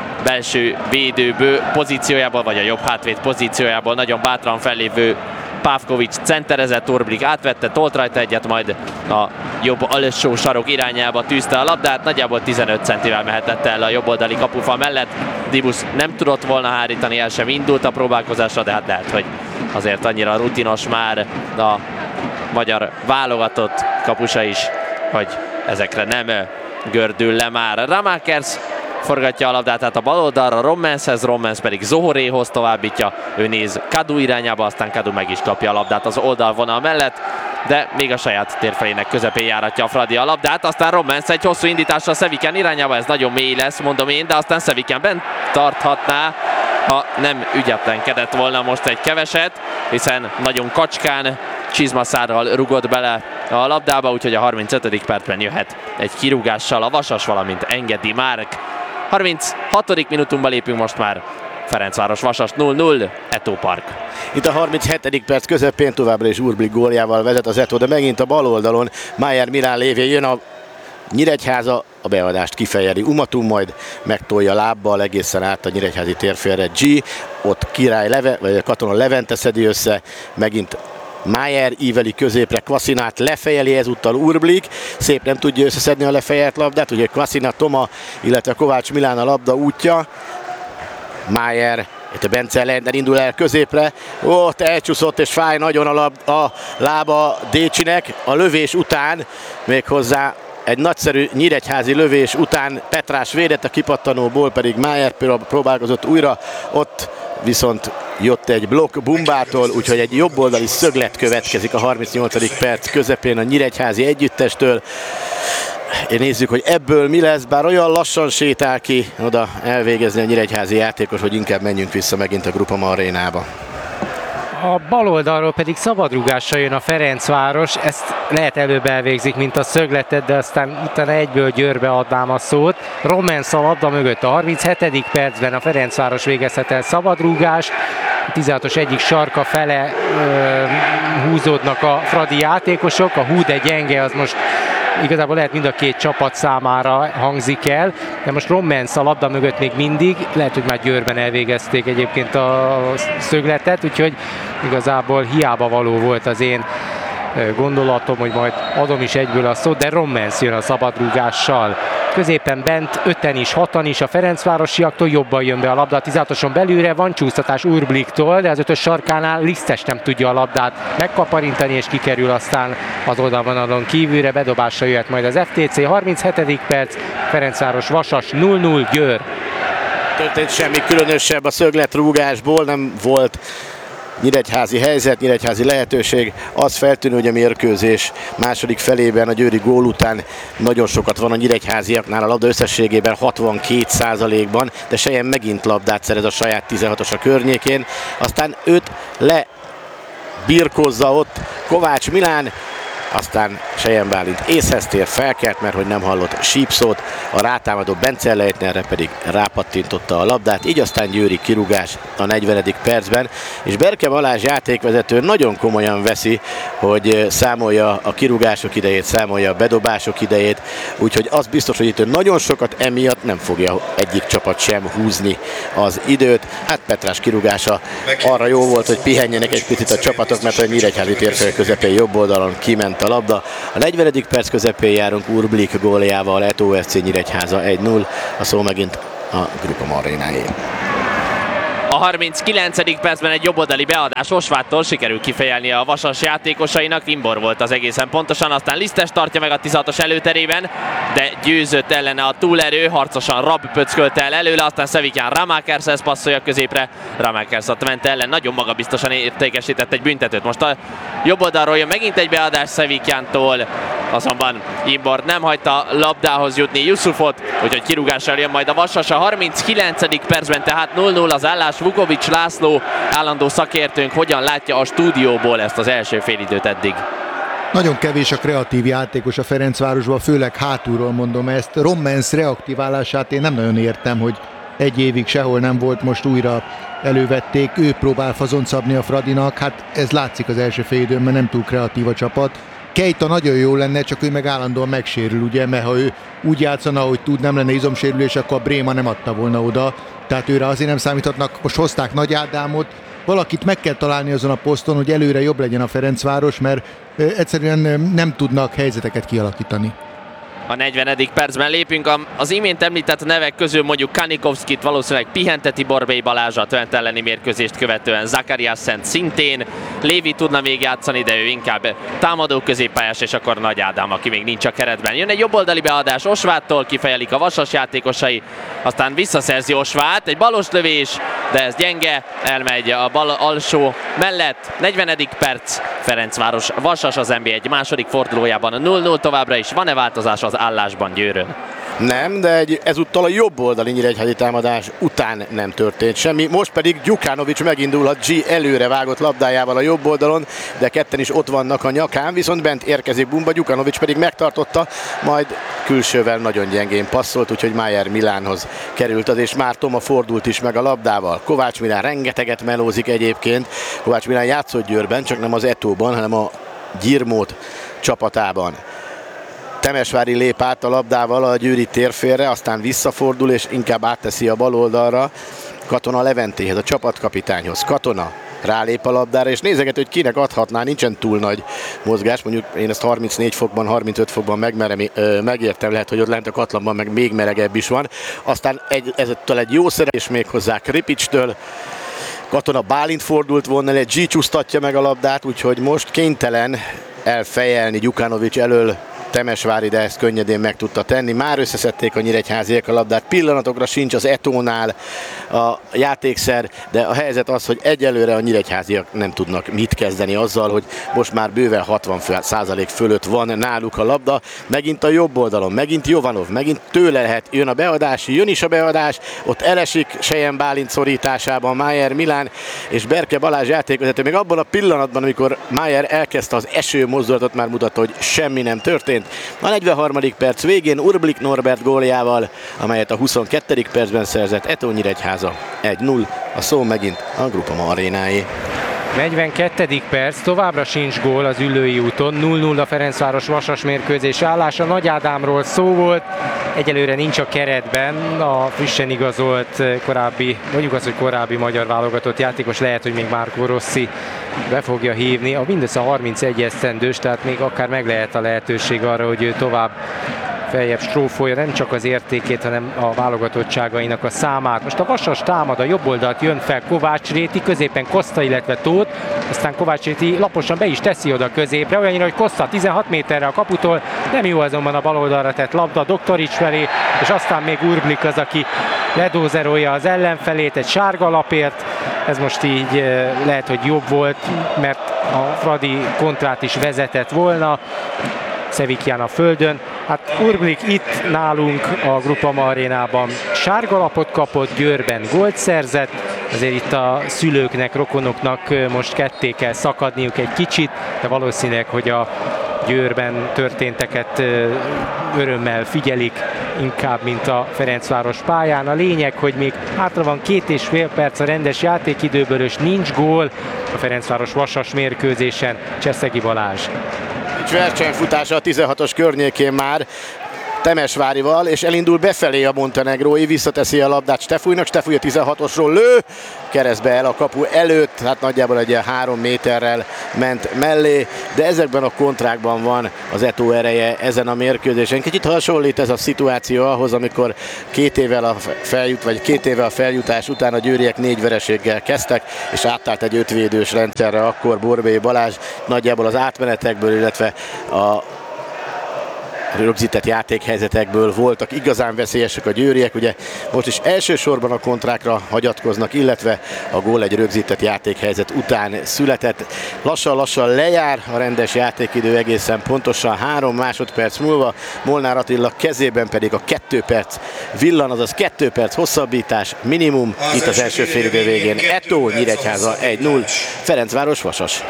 belső védő pozíciójából, vagy a jobb hátvéd pozíciójából nagyon bátran fellévő Pávkovics centerezett, Urblik átvette, tolt rajta egyet, majd a jobb alsó sarok irányába tűzte a labdát, nagyjából tizenöt centivel mehetett el a jobb oldali kapufa mellett. Dibusz nem tudott volna hárítani, el sem indult a próbálkozásra, de hát lehet, hogy azért annyira rutinos már a magyar válogatott kapusa is, hogy ezekre nem gördül le már. Ramakers forgatja a labdát át a bal oldalra Rommenshez, Rommens pedig Zohoréhoz továbbítja, ő néz Kadu irányába, aztán Kadu meg is kapja a labdát az oldalvonal mellett, de még a saját térfelének közepén járatja a Fradi a labdát, aztán Rommens egy hosszú indításra Szeviken irányába, ez nagyon mély lesz, mondom én, de aztán Szeviken bent tarthatná, ha nem ügyetlenkedett volna most egy keveset, hiszen nagyon kacskán, csizmaszárral rugott bele a labdába, úgyhogy a harmincötödik percben jöhet egy kirúgással a Vasas, valamint Engedi Márk. harminchatodik minutunkba lépünk most már. Ferencváros Vasas nulla nulla, Eto Park. Itt a harminchetedik perc közepén továbbra is Urblik góljával vezet az Eto, de megint a bal oldalon Mayer Milán lévén jön a Nyíregyháza, a beadást kifejeli Umatum, majd megtolja lábbal egészen át a nyíregyházi térfélre G, ott Király Leve, vagy Katona Levente szedi össze, megint Mayer íveli középre, Kvaszinát lefejeli, ezúttal Urblik, szép nem tudja összeszedni a lefejelt labdát, ugye Kvaszina, Toma, illetve Kovács Milán a labda útja. Mayer, itt a Bence Lender indul el középre, ott elcsúszott és fáj nagyon a, lab, a lába Décsinek a lövés után, méghozzá egy nagyszerű nyíregyházi lövés után Petrás védett, a kipattanóból pedig Mayer próbálkozott újra, ott viszont jött egy blokk Bumbától, úgyhogy egy jobboldali szöglet következik a harmincnyolcadik perc közepén a nyíregyházi együttestől. Én nézzük, hogy ebből mi lesz, bár olyan lassan sétál ki oda elvégezni a nyíregyházi játékos, hogy inkább menjünk vissza megint a Groupama Arénába. A bal oldalról pedig szabadrúgással jön a Ferencváros, ezt lehet előbb elvégzik, mint a szögletet, de aztán utána egyből Győrbe adnám a szót. Rommens a labda mögött a harminchetedik percben a Ferencváros végezhet el szabadrúgást. A tizenhatos egyik sarka fele ö, húzódnak a fradi játékosok, a hú de gyenge az most igazából lehet mind a két csapat számára hangzik el, de most Rommens a labda mögött még mindig, lehet, hogy már Győrben elvégezték egyébként a szögletet, úgyhogy igazából hiába való volt az én gondolatom, hogy majd adom is egyből a szót, de Rommens jön a szabadrúgással. Középen bent öten is, hatan is a Ferencvárosiaktól, jobban jön be a labda a tizenhatoson belülre, van csúsztatás Urbliktól, de az ötös sarkánál Lisztes nem tudja a labdát megkaparintani, és kikerül aztán az oldalvonalon kívülre, bedobásra jöhet majd az ef té cé. harminchetedik perc, Ferencváros Vasas nulla nulla Győr. Történt semmi különösebb a szögletrúgásból, nem volt nyíregyházi helyzet, nyíregyházi lehetőség. Az feltűnő, hogy a mérkőzés második felében a győri gól után nagyon sokat van a nyíregyháziaknál, a labda összességében hatvankét százalékban, de Sejem megint labdát szerez a saját tizenhatosa környékén. Aztán őt le birkozza ott Kovács Milán, aztán Sejen Bálint észhez tér, felkelt, mert hogy nem hallott sípszót, a rátámadó Bence Leitnerre pedig rápattintotta a labdát, így aztán Győri kirúgás a negyvenedik percben, és Berke Balázs játékvezető nagyon komolyan veszi, hogy számolja a kirúgások idejét, számolja a bedobások idejét, úgyhogy az biztos, hogy itt nagyon sokat emiatt nem fogja egyik csapat sem húzni az időt. Hát Petrás kirúgása arra jó volt, hogy pihenjenek egy picit a csapatok, mert a Nyíregyházi térfél közepén jobb oldalon kiment a labda. A negyvenedik perc közepén járunk Urblik góljával, Eto ef cé Nyíregyháza egy null, a szó megint a Groupama arénáé. A harminckilencedik percben egy jobboldali beadás Osváttól sikerül kifejelni a Vasas játékosainak, Timbor volt az egészen pontosan, aztán Lisztes tartja meg a tizenhatos előterében, de győzött ellene a túlerő, harcosan Rab pöckölte el előle, aztán Szevikján Ramákershez passzolja középre, Ramákers a Twente ellen nagyon magabiztosan értékesített egy büntetőt. Most a jobb oldalról jön megint egy beadás Szevikjántól, azonban Timbor nem hagyta labdához jutni Yusufot, úgyhogy kirúgással jön majd a Vasas. A harminckilencedik percben tehát null null az állás. Vukovics László, állandó szakértőnk, hogyan látja a stúdióból ezt az első félidőt eddig? Nagyon kevés a kreatív játékos a Ferencvárosban, főleg hátulról mondom ezt. Rommens reaktiválását én nem nagyon értem, hogy egy évig sehol nem volt, most újra elővették. Ő próbál fazont szabni a Fradinak, hát ez látszik az első félidőn, mert nem túl kreatív a csapat. Keita nagyon jó lenne, csak ő meg állandóan megsérül, ugye, mert ha ő úgy játszana, hogy tud, nem lenne izomsérülés, akkor a Bréma nem adta volna oda. Tehát őre azért nem számíthatnak, most hozták Nagy Ádámot, valakit meg kell találni azon a poszton, hogy előre jobb legyen a Ferencváros, mert egyszerűen nem tudnak helyzeteket kialakítani. A negyvenedik percben lépünk, az imént említett nevek közül mondjuk Kanikovszkit valószínűleg pihenteti Borbély Balázs a Twente elleni mérkőzést követően, Zakariás Szent szintén, Lévi tudna még játszani, de ő inkább támadó középpályás, és akkor Nagy Ádám, aki még nincs a keretben. Jön egy jobboldali beadás Osváttól, kifejelik a Vasas játékosai, aztán visszaszerzi Osvát, egy balos lövés, de ez gyenge, elmegy a bal alsó mellett. negyvenedik perc, Ferencváros Vasas az en bé egy második fordulójában null null továbbra is. Van-e változás az állásban Győrön? Nem, de egy, ezúttal a jobb oldali nyíregyházi támadás után nem történt semmi. Most pedig Gyukanovics megindulhat G előre vágott labdájával a jobb oldalon, de ketten is ott vannak a nyakán, viszont bent érkezik Bumba, Gyukanovics pedig megtartotta, majd külsővel nagyon gyengén passzolt, úgyhogy Mayer Milánhoz került az, és már Toma fordult is meg a labdával. Kovács Milán rengeteget melózik egyébként. Kovács Milán játszott Győrben, csak nem az Etóban, hanem a Gyirmót csapatában. Temesvári lép át a labdával a győri térfélre, aztán visszafordul és inkább átteszi a bal oldalra Katona Leventéhez, a csapatkapitányhoz. Katona rálép a labdára, és nézeget, hogy kinek adhatná, nincsen túl nagy mozgás, mondjuk én ezt harmincnégy fokban, harmincöt fokban megmerem, megértem, lehet, hogy ott lent a Katlanban meg még melegebb is van. Aztán egy, ezzel egy jó szerelés még hozzá Kripicstől, Katona Bálint fordult volna, egy G csúsztatja meg a labdát, úgyhogy most kénytelen elfejelni Gyukanovics elől Temesvári, de ezt könnyedén meg tudta tenni. Már összeszedték a nyíregyháziak a labdát, pillanatokra sincs az Etónál a játékszer, de a helyzet az, hogy egyelőre a nyíregyháziak nem tudnak mit kezdeni azzal, hogy most már bőven hatvan százalék fölött van náluk a labda. Megint a jobb oldalon, megint Jovanov, megint tőle lehet, jön a beadás, jön is a beadás, ott elesik Sejen Bálint szorításában Mayer Milán és Berke Balázs játékvezető. Még abban a pillanatban, amikor Mayer elkezdte az eső mozdulatot, már mutatta, hogy semmi nem történt. A negyvenharmadik perc végén Urblik Norbert góljával, amelyet a huszonkettedik percben szerzett Eto Nyíregyháza egy null, a szó megint a Groupama arénáé. negyvenkettedik perc, továbbra sincs gól az Üllői úton, null null a Ferencváros Vasas mérkőzés állása. Nagy Ádámról szó volt, egyelőre nincs a keretben, a frissen igazolt korábbi, mondjuk az, hogy korábbi magyar válogatott játékos, lehet, hogy még Márkó Rossi be fogja hívni. A mindössze harmincegy esztendős, tehát még akár meg lehet a lehetőség arra, hogy ő tovább feljebb strófolja nem csak az értékét, hanem a válogatottságainak a számát. Most a Vasas támad, a jobb oldalt jön fel Kovács Réti, középen Koszta, illetve Tóth, aztán Kovács Réti laposan be is teszi oda középre, olyannyira, hogy Koszta tizenhat méterre a kaputól, nem jó azonban a bal oldalra tett labda Doktorics felé, és aztán még Urblik az, aki ledózerolja az ellenfelét egy sárga lapért. Ez most így lehet, hogy jobb volt, mert a Fradi kontrát is vezetett volna. Szevikján a földön. Hát Urblik itt nálunk a Groupama arénában sárgalapot kapott, Győrben gólt szerzett, azért itt a szülőknek, rokonoknak most ketté kell szakadniuk egy kicsit, de valószínűleg, hogy a Győrben történteket örömmel figyelik inkább, mint a Ferencváros pályán. A lényeg, hogy még hátra van két és fél perc a rendes játékidőből, és nincs gól a Ferencváros Vasas mérkőzésen. Cseszegi Balázs. Nincs versenyfutása a tizenhatos környékén már Temesvárival, és elindul befelé a montenegrói, visszateszi a labdát Stefújnak, Stefúj a tizenhatosról lő, keresztbe el a kapu előtt, hát nagyjából egy ilyen három méterrel ment mellé, de ezekben a kontrákban van az Eto ereje ezen a mérkőzésen. Kicsit hasonlít ez a szituáció ahhoz, amikor két évvel a feljut, vagy két évvel a feljutás után a győriek négy vereséggel kezdtek, és átállt egy ötvédős rendszerre akkor Borbély Balázs, nagyjából az átmenetekből, illetve a rögzített játékhelyzetekből voltak igazán veszélyesek a győriek, ugye most is elsősorban a kontrákra hagyatkoznak, illetve a gól egy rögzített játékhelyzet után született. Lassan-lassan lejár a rendes játékidő, egészen pontosan három másodperc múlva, Molnár Attila kezében pedig a kettő perc villan, azaz kettő perc hosszabbítás minimum az itt az első félidő végén. Eto Nyíregyháza egy null, Ferencváros Vasas.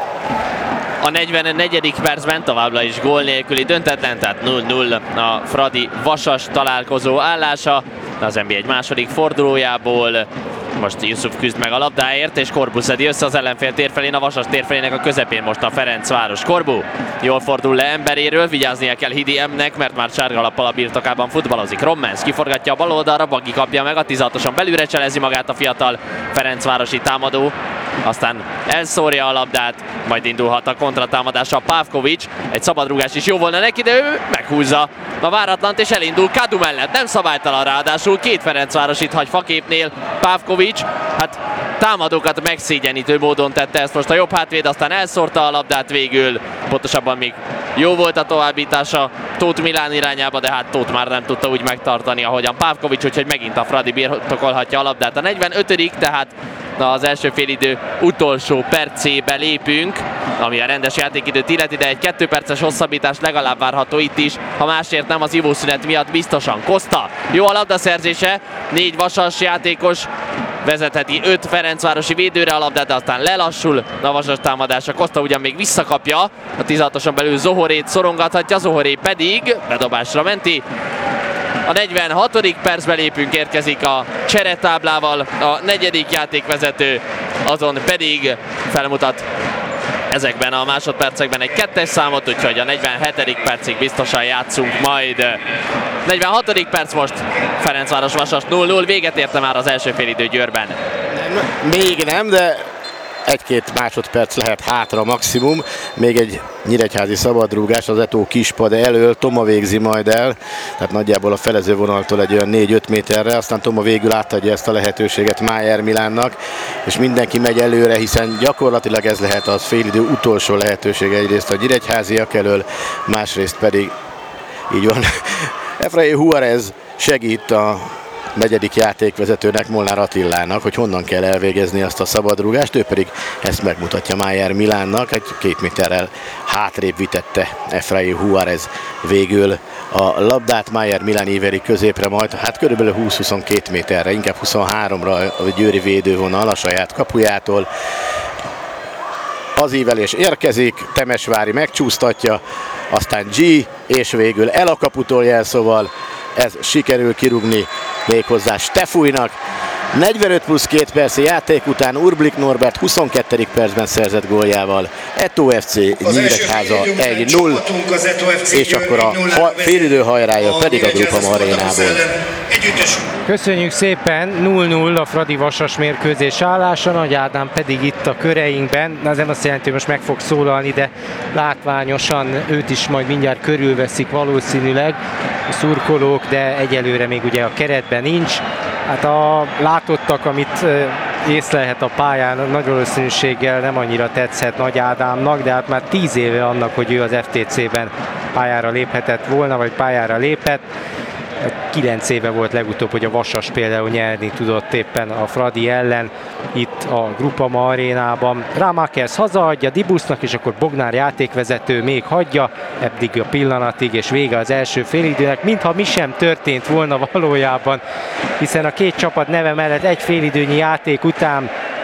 A negyvennegyedik percben továbbra is gól nélküli döntetlen, tehát nulla nulla a Fradi Vasas találkozó állása az en bé egy második fordulójából. Most Yusuf küzd meg a labdáért, és Korbu szedi össze az ellenfél térfelén, a Vasas térfelének a közepén most a Ferencváros. Korbu jól fordul le emberéről, vigyáznia kell Hidi M-nek, mert már sárgalappal a birtokában futballozik. Rommens kiforgatja a bal oldalra, Bagi kapja meg, a tizenhatoson belülre cselezi magát a fiatal ferencvárosi támadó. Aztán elszórja a labdát, majd indulhat a kontratámadása. Pavkovics, egy szabadrúgás is jó volna neki, de ő meghúzza a váratlant és elindul Kadu mellett. Nem szabálytalan, ráadásul két ferencvárosit hagy faképnél Pavkovics. Hát támadókat megszégyenítő módon tette ezt most a jobb hátvéd, aztán elszórta a labdát végül. Pontosabban még jó volt a továbbítása Tóth Milán irányába, de hát Tóth már nem tudta úgy megtartani, ahogyan Pavkovics, úgyhogy megint a Fradi birtokolhatja a labdát. A negyvenötödik tehát az első félidő utolsó percébe lépünk, ami a rendes játékidőt illeti, de egy kettő perces hosszabbítás legalább várható itt is, ha másért nem az ivószünet miatt biztosan. Costa, jó a labdaszerzése, négy Vasas játékos vezetheti öt ferencvárosi védőre a labdát, de aztán lelassul a Vasas támadása. Costa ugyan még visszakapja, a tizenhatoson belül Zohorét szorongathatja, Zohoré pedig bedobásra menti. A negyvenhatodik percbe lépünk, érkezik a cseretáblával a negyedik játékvezető, azon pedig felmutat ezekben a másodpercekben egy kettes számot, úgyhogy a negyvenhetedik percig biztosan játszunk majd. negyvenhatodik perc most, Ferencváros Vasas nulla nulla, véget érte már az első félidő Győrben. Nem, még nem, de egy-két másodperc lehet hátra maximum. Még egy nyíregyházi szabadrúgás az Eto kispad elől, Toma végzi majd el, tehát nagyjából a felezővonaltól egy olyan négy-öt méterre, aztán Toma végül átadja ezt a lehetőséget Májer Milánnak, és mindenki megy előre, hiszen gyakorlatilag ez lehet az félidő utolsó lehetősége, egyrészt a nyíregyháziak elől, másrészt pedig így van. Efraim Juarez segít a negyedik játékvezetőnek, Molnár Attilának, hogy honnan kell elvégezni azt a szabadrúgást, ő pedig ezt megmutatja Májer Milánnak, egy két méterrel hátrébb vitette Efraim Juarez végül a labdát, Májer Milán íveli középre majd, hát körülbelül húsz-huszonkettő méterre, inkább huszonháromra a győri védővonal a saját kapujától. Az ívelés érkezik, Temesvári megcsúsztatja, aztán G, és végül el a kaputól jelszóval ez sikerül kirúgni méghozzá Stefújnak. negyvenöt plusz két perc játék után Urblik Norbert huszonkettő percben szerzett góljával Eto ef cé Nyíregyháza egy null, és akkor a félidő hajrája pedig a Grupa Arénából. Köszönjük szépen, nulla nulla a Fradi Vasas mérkőzés állása, Nagy Ádám pedig itt a köreinkben. Ez nem azt jelenti, hogy most meg fog szólalni, de látványosan őt is majd mindjárt körülveszik valószínűleg a szurkolók, de egyelőre még ugye a keretben nincs. Hát a látottak, amit észlelhet a pályán, nagy valószínűséggel nem annyira tetszett Nagy Ádámnak, de hát már tíz éve annak, hogy ő az ef té cében pályára léphetett volna, vagy pályára lépett. Kilenc éve volt legutóbb, hogy a Vasas például nyerni tudott éppen a Fradi ellen itt a Grupa Arénában. Rámákers hazaadja Dibusznak, és akkor Bognár játékvezető még hagyja, eddig a pillanatig, és vége az első félidőnek, mintha mi sem történt volna valójában, hiszen a két csapat neve mellett egy félidőnyi játék után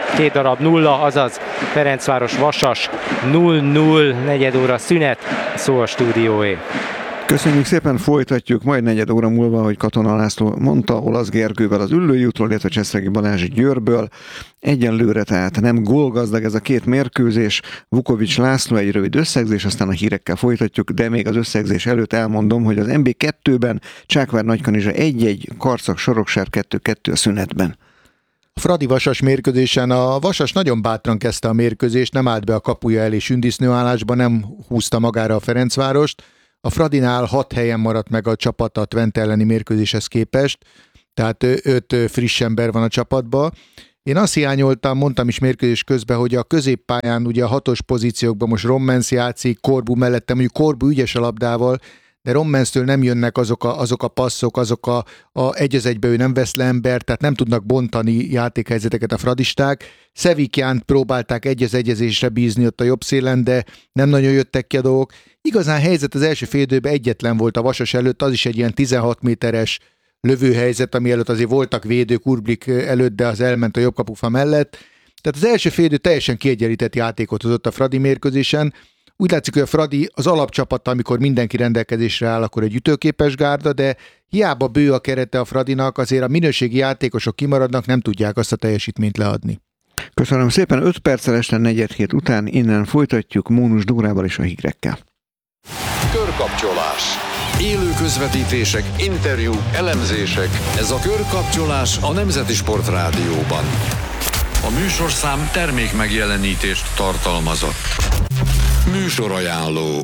két darab nulla, azaz Ferencváros Vasas nulla nulla, negyed óra szünet, szó a stúdióé. Köszönjük szépen, folytatjuk majd negyed óra múlva, hogy Katona László mondta, Olasz Gergővel az Üllői útról, illetve Cseszegi Balázs Győrből. Egyenlőre tehát nem gólgazdag ez a két mérkőzés. Vukovics László egy rövid összegzés, aztán a hírekkel folytatjuk, de még az összegzés előtt elmondom, hogy az en bé kettőben Csákvár Nagykanizsa egy-egy, Karcag Soroksár kettő kettő a szünetben. A Fradi Vasas mérkőzésen a Vasas nagyon bátran kezdte a mérkőzést, nem állt be a kapuja elé sündisznőállásba, nem húzta magára a Ferencvárost. A Fradinál hat helyen maradt meg a csapat a Twente elleni mérkőzéshez képest, tehát öt friss ember van a csapatban. Én azt hiányoltam, mondtam is mérkőzés közben, hogy a középpályán ugye a hatos pozíciókban most Rommens játszik, Korbu mellette, mondjuk Korbu ügyes a labdával, de Rommenstől nem jönnek azok a, azok a passzok, azok a, a egy az egybe ő nem vesz le embert, tehát nem tudnak bontani játékhelyzeteket a fradisták. Szevikjánt próbálták egy az egyezésre bízni ott a jobb szélen, de nem nagyon jöttek ki a dolgok. Igazán helyzet az első fél időben egyetlen volt a Vasas előtt, az is egy ilyen tizenhat méteres lövőhelyzet, ami előtt azért voltak védők Urblik előtt, de az elment a jobb kapufa mellett. Tehát az első fél idő teljesen kiegyenlített játékot hozott a Fradi mérkőzésen. Úgy látszik, hogy a Fradi az alapcsapata, amikor mindenki rendelkezésre áll, akkor egy ütőképes gárda, de hiába bő a kerete a Fradinak, azért a minőségi játékosok kimaradnak, nem tudják azt a teljesítményt leadni. Köszönöm szépen, öt perccel este negyed hét után innen folytatjuk Mónus Dórával és a hírekkel. Körkapcsolás. Élő közvetítések, interjúk, elemzések. Ez a Körkapcsolás a Nemzeti Sport Rádióban. A műsorszám termék megjelenítést tartalmazott. Műsorajánló.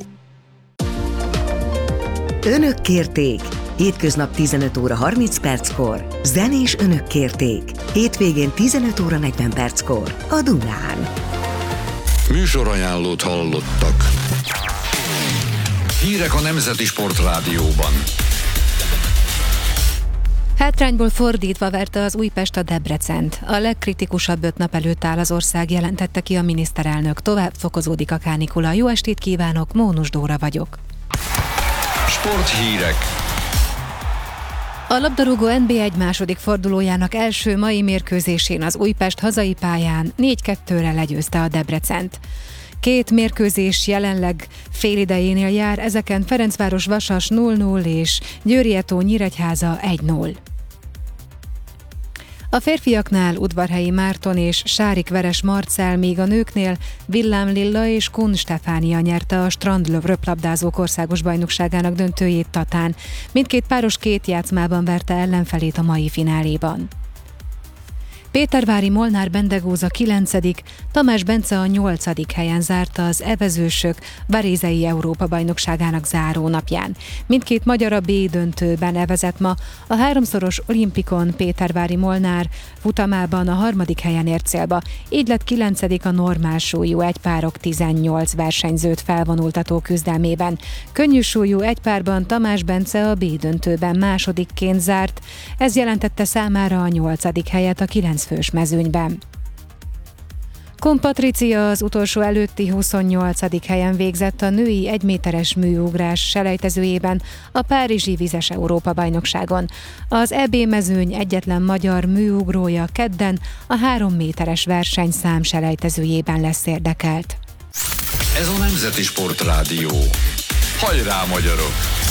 Önök kérték. Hétköznap tizenöt óra harminc perckor. Zenés Önök kérték. Hétvégén tizenöt óra negyven perckor. A Dunán. Műsorajánlót hallottak. Hírek a Nemzeti Sport Rádióban. Hátrányból fordítva verte az Újpest a Debrecent. A legkritikusabb öt nap előtt áll az ország, jelentette ki a miniszterelnök. Tovább fokozódik a kánikula. Jó estét kívánok, Mónus Dóra vagyok. Sporthírek. A labdarúgó en bé egy második fordulójának első mai mérkőzésén az Újpest hazai pályán négy kettőre legyőzte a Debrecent. Két mérkőzés jelenleg félidejénél jár, ezeken Ferencváros Vasas nulla nulla és Győri Etó Nyíregyháza egy nulla. A férfiaknál Udvarhelyi Márton és Sárik Veres Marcell, míg a nőknél Villám Lilla és Kun Stefánia nyerte a strandlöv röplabdázók országos bajnokságának döntőjét Tatán. Mindkét páros két játszmában verte ellenfelét a mai fináléban. Pétervári Molnár Bendegúz a kilencedik, Tamás Bence a nyolcadik helyen zárta az evezősök Varézei Európa-bajnokságának zárónapján. Mindkét magyar a B döntőben evezett ma, a háromszoros olimpikon Pétervári Molnár futamában a harmadik helyen ért célba, így lett kilencedik a normál súlyú egypárok tizennyolc versenyzőt felvonultató küzdelmében. Könnyű súlyú egypárban Tamás Bence a B döntőben másodikként zárt, ez jelentette számára a nyolcadik helyet a kilenc fős mezőnyben. Kun Patricia az utolsó előtti huszonnyolcadik helyen végzett a női egyméteres műugrás selejtezőjében a Párizsi Vizes Európa-bajnokságon. Az é bé mezőny egyetlen magyar műugrója kedden a három méteres versenyszám selejtezőjében lesz érdekelt. Ez a Nemzeti Sport Rádió. Hajrá, magyarok!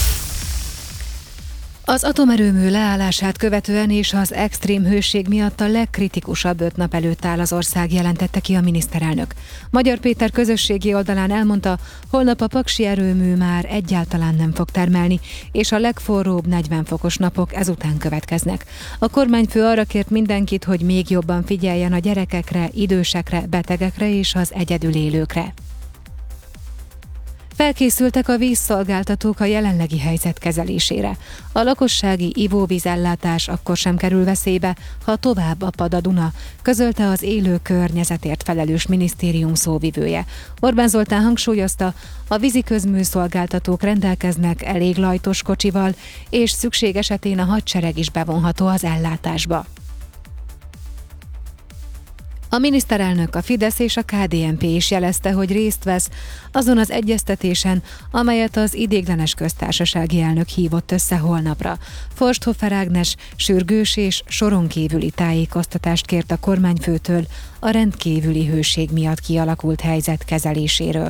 Az atomerőmű leállását követően és az extrém hőség miatt a legkritikusabb öt nap előtt áll az ország, jelentette ki a miniszterelnök. Magyar Péter közösségi oldalán elmondta, holnap a paksi erőmű már egyáltalán nem fog termelni, és a legforróbb negyven fokos napok ezután következnek. A kormányfő arra kért mindenkit, hogy még jobban figyeljen a gyerekekre, idősekre, betegekre és az egyedül élőkre. Felkészültek a vízszolgáltatók a jelenlegi helyzet kezelésére. A lakossági ivóvízellátás akkor sem kerül veszélybe, ha tovább apad a Duna, közölte az élő környezetért felelős minisztérium szóvivője. Orbán Zoltán hangsúlyozta, a vízi közműszolgáltatók rendelkeznek elég lajtos kocsival, és szükség esetén a hadsereg is bevonható az ellátásba. A miniszterelnök, a Fidesz és a ká dé en pé is jelezte, hogy részt vesz azon az egyeztetésen, amelyet az ideiglenes köztársasági elnök hívott össze holnapra. Forsthofer Ágnes sürgős és soron kívüli tájékoztatást kért a kormányfőtől a rendkívüli hőség miatt kialakult helyzet kezeléséről.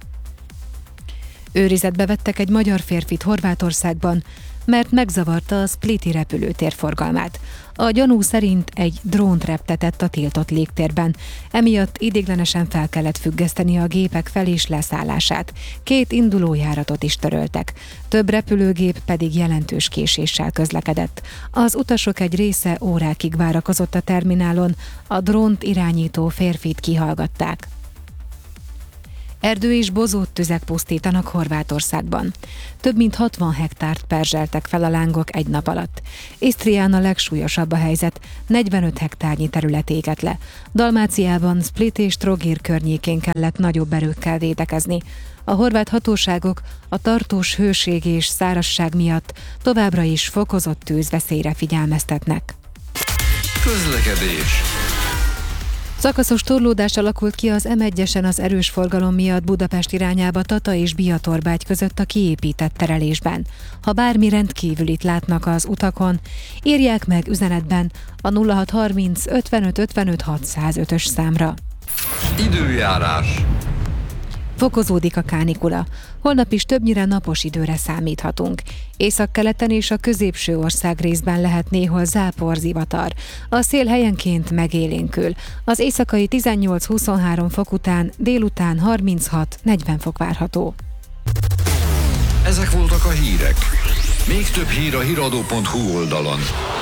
Őrizetbe vettek egy magyar férfit Horvátországban, mert megzavarta a spliti repülőtér forgalmát. A gyanú szerint egy drónt reptetett a tiltott légtérben, emiatt ideiglenesen fel kellett függeszteni a gépek fel- és leszállását. Két indulójáratot is töröltek, több repülőgép pedig jelentős késéssel közlekedett. Az utasok egy része órákig várakozott a terminálon, a drónt irányító férfit kihallgatták. Erdő és bozót tüzek pusztítanak Horvátországban. Több mint hatvan hektárt perzseltek fel a lángok egy nap alatt. Isztrián a legsúlyosabb a helyzet, negyvenöt hektárnyi terület égett le. Dalmáciában, Split és Trogir környékén kellett nagyobb erőkkel védekezni. A horvát hatóságok a tartós hőség és szárazság miatt továbbra is fokozott tűzveszélyre figyelmeztetnek. Közlekedés. Szakaszos torlódás alakult ki az em egyesen az erős forgalom miatt Budapest irányába Tata és Biatorbágy között a kiépített terelésben. Ha bármi rendkívülit látnak az utakon, írják meg üzenetben a nulla hat harminc ötvenöt ötvenöt hatszázötös számra. Időjárás. Fokozódik a kánikula. Holnap is többnyire napos időre számíthatunk. Északkeleten és a középső ország részben lehet néhol zápor, zivatar. A szél helyenként megélénkül. Az éjszakai tizennyolc-huszonhárom fok után délután harminchat-negyven fok várható. Ezek voltak a hírek. Még több hír a híradó pont hu oldalon.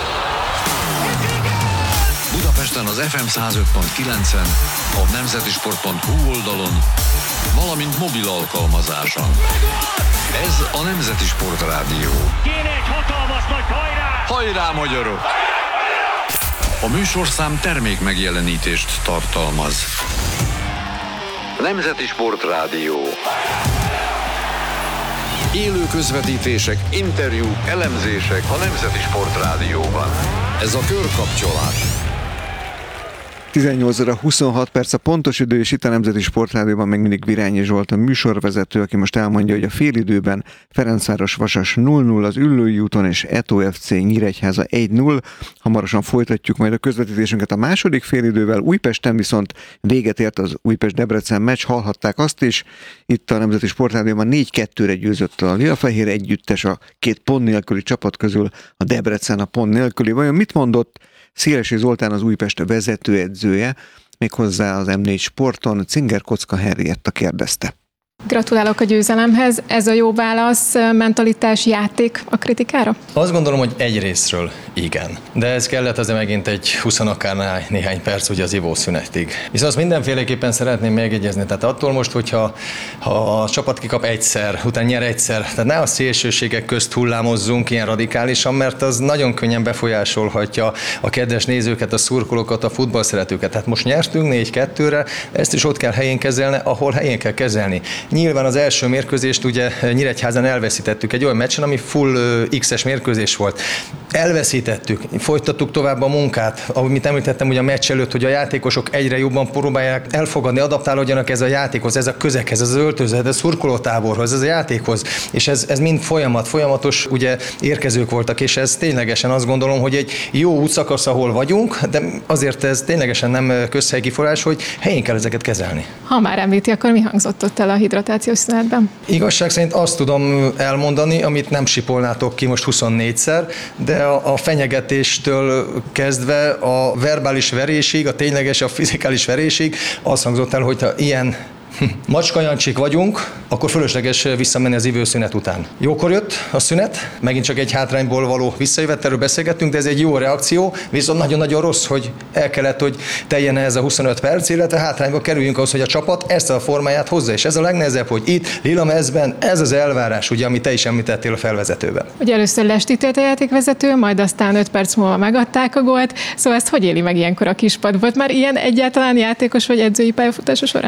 Budapesten az ef em száz öt pont kilencen, a nemzetisport pont hu oldalon, valamint mobil alkalmazáson. Ez a Nemzeti Sport Rádió. Kéne egy hatalmas nagy hajrá! Hajrá, magyarok! A műsorszám termék megjelenítést tartalmaz. Nemzeti Sport Rádió. Élő közvetítések, interjúk, elemzések a Nemzeti Sport Rádióban. Ez a körkapcsolás. tizennyolc óra huszonhat perc a pontos idő, és itt a Nemzeti Sportrádióban még mindig Virányi Zsolt a műsorvezető, aki most elmondja, hogy a félidőben Ferencváros Vasas nulla nulla az Üllői úton, és Eto ef cé Nyíregyháza egy null. Hamarosan folytatjuk majd a közvetítésünket a második félidővel. Újpesten viszont véget ért az Újpest-Debrecen meccs, hallhatták azt is. Itt a Nemzeti Sportrádióban négy kettőre győzött a Lilafehér együttes, a két pont nélküli csapat közül a Debrecen a pont nélküli. Vajon mit mondott Szélesi Zoltán, az Újpest vezetőedzője, méghozzá az em négy Sporton? Cinger Kocka Henrietta kérdezte. Gratulálok a győzelemhez. Ez a jó válasz, mentalitás, játék a kritikára? Azt gondolom, hogy egy részről igen. De ez kellett azért megint egy húsz akár néhány perc ugye az ivószünetig. Viszont azt mindenféleképpen szeretném megjegyezni. Tehát attól most, hogyha ha a csapat kikap egyszer, utána nyer egyszer, tehát ne a szélsőségek közt hullámozzunk ilyen radikálisan, mert az nagyon könnyen befolyásolhatja a kedves nézőket, a szurkolókat, a futballszeretőket. Tehát most nyertünk négy kettőre, ezt is ott kell helyén kezelni, ahol helyén kell kezelni. Nyilván az első mérkőzést ugye Nyíregyházán elveszítettük egy olyan meccsen, ami full X-es mérkőzés volt. Elveszítettük, folytattuk tovább a munkát, amit említettem ugye a meccs előtt, hogy a játékosok egyre jobban próbálják elfogadni, adaptálódjanak ez a játékhoz, ez a közeghez, ez az öltözet, ez a szurkolótáborhoz, ez a játékhoz, és ez, ez mind folyamat, folyamatos ugye érkezők voltak, és ez ténylegesen azt gondolom, hogy egy jó útszakasz, ahol vagyunk, de azért ez ténylegesen nem közhelyi kiforrás, hogy helyén kell ezeket kezelni. Ha már említi, akkor mi hangzott ott el a hidratációs szünetben? Igazság szerint azt tudom elmondani, amit nem sipolnátok ki most huszonnégyszer, de a, a fenyegetéstől kezdve a verbális verésig, a tényleges, a fizikális verésig azt hangzott el, hogyha ilyen macskajancsik vagyunk, akkor fölösleges visszamenni az ivőszünet után. Jókor jött a szünet, megint csak egy hátrányból való visszajövettelről beszélgettünk, de ez egy jó reakció, viszont nagyon-nagyon rossz, hogy el kellett, hogy teljen ez a huszonöt perc, illetve hátrányba kerüljünk ahhoz, hogy a csapat ezt a formáját hozza, és ez a legnehezebb, hogy itt Lilamezben ez az elvárás, ugye, amit te is említettél a felvezetőben. Ugye először lestített a játékvezető, majd aztán öt perc múlva megadták a gólt, szóval ezt hogy éli meg ilyenkor a kispad? Volt már ilyen egyáltalán játékos vagy edzői pályafutása során?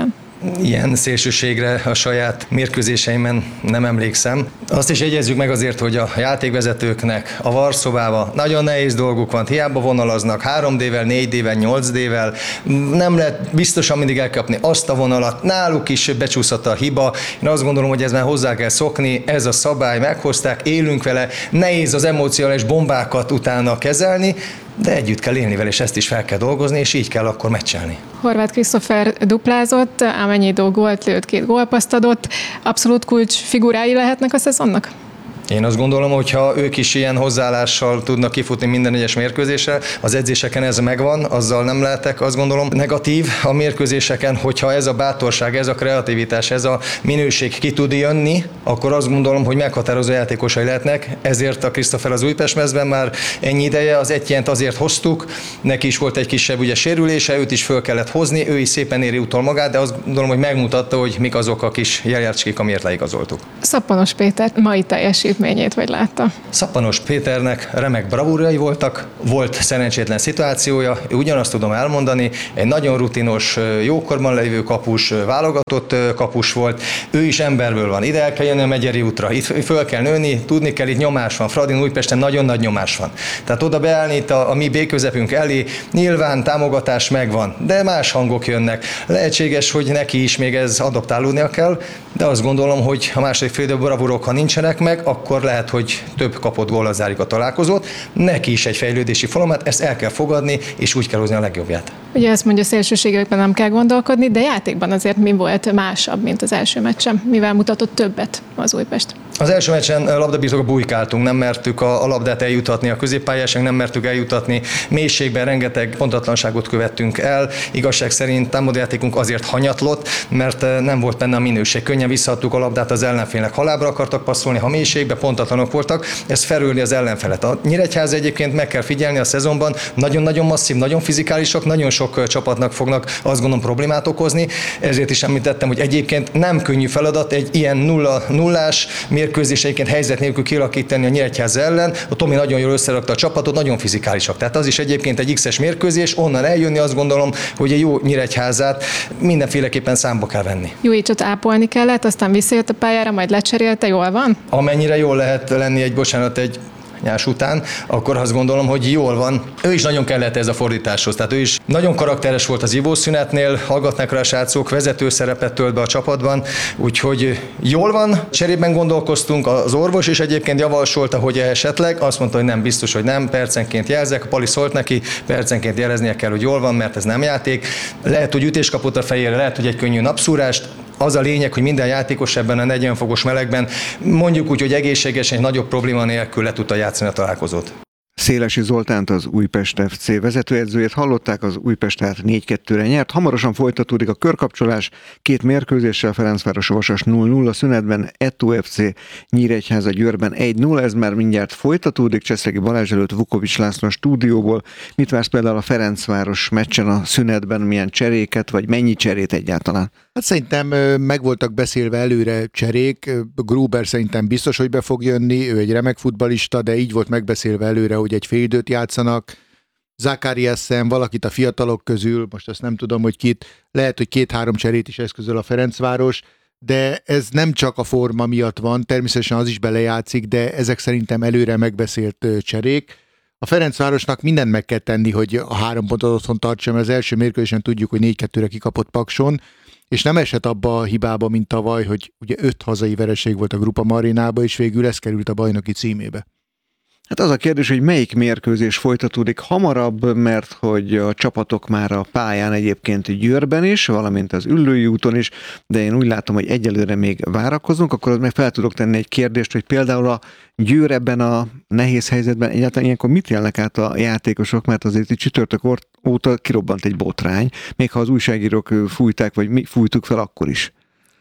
ilyen szélsőségre a saját mérkőzéseimen nem emlékszem. Azt is jegyezzük meg azért, hogy a játékvezetőknek a varszobába nagyon nehéz dolguk van, hiába vonalaznak három dé-vel, négy dé-vel, nyolc dé-vel, nem lehet biztosan mindig elkapni azt a vonalat, náluk is becsúszott a hiba. Én azt gondolom, hogy ez már hozzá kell szokni, ez a szabály, meghozták, élünk vele, nehéz az emocionális bombákat utána kezelni, de együtt kell élni vele, és ezt is fel kell dolgozni, és így kell akkor meccselni. Horváth Krisztófer duplázott, Amennyidó gólt lőtt, két gólpaszt adott. Abszolút kulcs figurái lehetnek a szezonnak? Én azt gondolom, hogy ha ők is ilyen hozzáállással tudnak kifutni minden egyes mérkőzésre, az edzéseken ez megvan, azzal nem lehetek, azt gondolom, negatív a mérkőzéseken, hogyha ez a bátorság, ez a kreativitás, ez a minőség ki tud jönni, akkor azt gondolom, hogy meghatározó játékosai lehetnek, ezért a Krisztófer az Újpest-mezben már ennyi ideje, az Ettyent azért hoztuk, neki is volt egy kisebb ugye sérülése, őt is föl kellett hozni, ő is szépen éri utol magát, de azt gondolom, hogy megmutatta, hogy mik azok a kis jeljárcskik, amiért leigazoltuk. Szappanos Péter mai teljesítményét vagy látta? Szappanos Péternek remek bravúrjai voltak, volt szerencsétlen szituációja, ugyanazt tudom elmondani, egy nagyon rutinos, jókorban lévő kapus, válogatott kapus volt, ő is emberből van, ide el kell jönni a Megyeri útra, itt föl kell nőni, tudni kell, itt nyomás van, Fradin Újpesten nagyon nagy nyomás van. Tehát oda beállni itt a, a mi B-közepünk elé, nyilván támogatás megvan, de más hangok jönnek. Lehetséges, hogy neki is még ez adaptálódnia kell, de azt gondolom, hogy a második fél időben bravúrok, ha nincsenek meg, akkor lehet, hogy több kapott góllal zárjuk a találkozót. Neki is egy fejlődési folyamat, ezt el kell fogadni, és úgy kell hozni a legjobbját. Ugye ezt mondja, szélsőségekben nem kell gondolkodni, de játékban azért mi volt másabb, mint az első meccsen? Mivel mutatott többet az Újpest? Az első meccsen labdabirtokba bujkáltunk, nem mertük a, a labdát eljutatni a középpályásnak, nem mertük eljutatni mélységben, rengeteg pontatlanságot követtünk el. Igazság szerint támadójátékunk azért hanyatlott, mert nem volt benne a minőség. Könnyen visszaadtuk a labdát az ellenfélnek, halábra akartak passzolni, ha mélységbe pontatlanok voltak, ez felülni az ellenfelet. A Nyíregyháza egyébként meg kell figyelni a szezonban, nagyon-nagyon masszív, nagyon fizikálisak, nagyon sok csapatnak fognak azt gondolom problémát okozni, ezért is említettem, hogy egyébként nem könnyű feladat egy ilyen nulla nullás mérkőzés egyébként helyzet nélkül kialakítani a Nyíregyháza ellen. A Tomi nagyon jól összerakta a csapatot, nagyon fizikálisak. Tehát az is egyébként egy iksz-es mérkőzés, onnan eljönni azt gondolom, hogy egy jó Nyíregyházát mindenféleképpen számba kell venni. Jújicsot ápolni kellett, aztán visszajött a pályára, majd lecserélte, jól van? Amennyire jól lehet lenni egy, bocsánat, egy nyás után, akkor azt gondolom, hogy jól van. Ő is nagyon kellett ez a fordításhoz, tehát ő is nagyon karakteres volt az ivószünetnél, hallgatnak rá a srácok, vezető szerepet tölt be a csapatban, úgyhogy jól van, cserében gondolkoztunk, az orvos is egyébként javasolta, hogy esetleg, azt mondta, hogy nem, biztos, hogy nem, percenként jelzek, a Pali szólt neki, percenként jeleznie kell, hogy jól van, mert ez nem játék. Lehet, hogy ütés kapott a fejére, lehet, hogy egy könnyű napszúrást. Az a lényeg, hogy minden játékos ebben a negyven fokos melegben mondjuk úgy, hogy egészségesen, nagyobb probléma nélkül le tudta játszani a találkozót. Szélesi Zoltánt, az Újpest ef cé vezetőedzőjét hallották, az Újpest tehát négy kettőre nyert. Hamarosan folytatódik a körkapcsolás, két mérkőzéssel, Ferencváros Vasas nulla nulla szünetben, Etto ef cé Nyíregyháza Győrben egy nulla, ez már mindjárt folytatódik. Cseszegi Balázs előtt Vukovics László a stúdióból. Mit vársz például a Ferencváros meccsen a szünetben, milyen cseréket, vagy mennyi cserét egyáltalán? Hát szerintem meg voltak beszélve előre cserék, Gruber szerintem biztos, hogy be fog jönni, ő egy remek futballista, de így volt megbeszélve előre, hogy egy fél időt játszanak. Zakariasen, valakit a fiatalok közül, most azt nem tudom, hogy kit, lehet, hogy két-három cserét is eszközöl a Ferencváros, de ez nem csak a forma miatt van, természetesen az is belejátszik, de ezek szerintem előre megbeszélt cserék. A Ferencvárosnak mindent meg kell tenni, hogy a három pontot otthon tartsa, mert az első mérkőzésen tudjuk, hogy négy kettőre kikapott Pakson, és nem esett abba a hibába, mint tavaly, hogy ugye öt hazai vereség volt a Grupa Marinába, és végül ez került a bajnoki címébe. Hát az a kérdés, hogy melyik mérkőzés folytatódik hamarabb, mert hogy a csapatok már a pályán egyébként Győrben is, valamint az Üllői úton is, de én úgy látom, hogy egyelőre még várakozunk, akkor meg fel tudok tenni egy kérdést, hogy például a Győr ebben a nehéz helyzetben egyáltalán ilyenkor mit élnek át a játékosok, mert azért itt csütörtök óta kirobbant egy botrány, még ha az újságírók fújták, vagy mi fújtuk fel akkor is.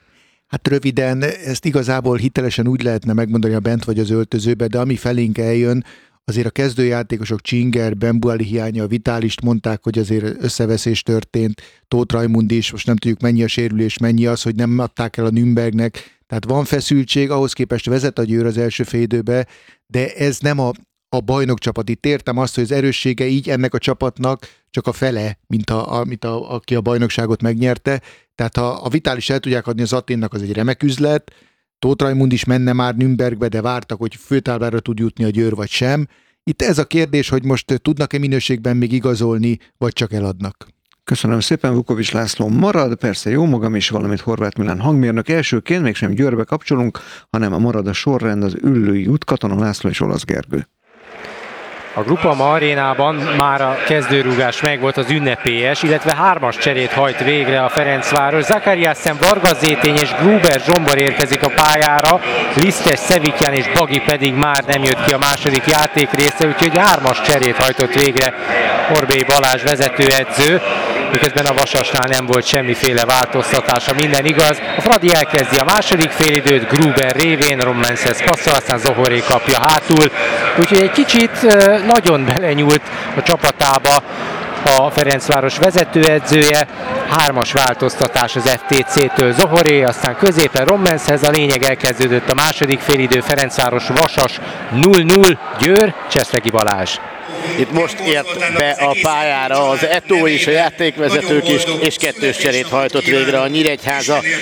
Hát röviden, ezt igazából hitelesen úgy lehetne megmondani, ha bent vagy az öltözőbe, de ami felénk eljön, azért a kezdőjátékosok Csinger, Bembuali hiánya, a Vitálist mondták, hogy azért összeveszés történt, Tóth Rajmund is, most nem tudjuk mennyi a sérülés, mennyi az, hogy nem adták el a Nürnbergnek, tehát van feszültség, ahhoz képest vezet a Győr az első fél időbe, de ez nem a a bajnokcsapat. Itt értem azt, hogy az erőssége így ennek a csapatnak csak a fele, mint a, a, mint a, aki a bajnokságot megnyerte. Tehát ha a Vitális el tudják adni az Athénnak, az egy remek üzlet. Tóth Raimund is menne már Nürnbergbe, de vártak, hogy főtáblára tud jutni a Győr vagy sem. Itt ez a kérdés, hogy most tudnak-e minőségben még igazolni, vagy csak eladnak. Köszönöm szépen, Vukovics László marad, persze jó magam is, valamint Horváth Milán hangmérnök. Elsőként mégsem Győrbe kapcsolunk, hanem a marad a sorrend az Üllői út, Katona László és Olasz Gergő. A Groupama arénában már a kezdőrúgás megvolt, az ünnepélyes, illetve hármas cserét hajt végre a Ferencváros. Zakariasen, Varga Zétény és Gruber Zsombor érkezik a pályára, Lisztes, Szevikján és Bagi pedig már nem jött ki a második játék része, úgyhogy hármas cserét hajtott végre Orbély Balázs vezetőedző, miközben a Vasasnál nem volt semmiféle változtatása, minden igaz. A Fradi elkezdi a második félidőt Gruber révén, Rommenshez passzol, aztán Zohoré kapja hátul, úgyhogy egy kicsit nagyon belenyúlt a csapatába a Ferencváros vezetőedzője. Hármas változtatás az ef té cé-től Zohoré, aztán középen Rommenshez. A lényeg, elkezdődött a második félidő, Ferencváros Vasas null null, Győr, Cseszlegi Balázs. Itt most ért be a pályára az Eto'o és a játékvezetők is, és kettős cserét hajtott végre a Nyíregyháza.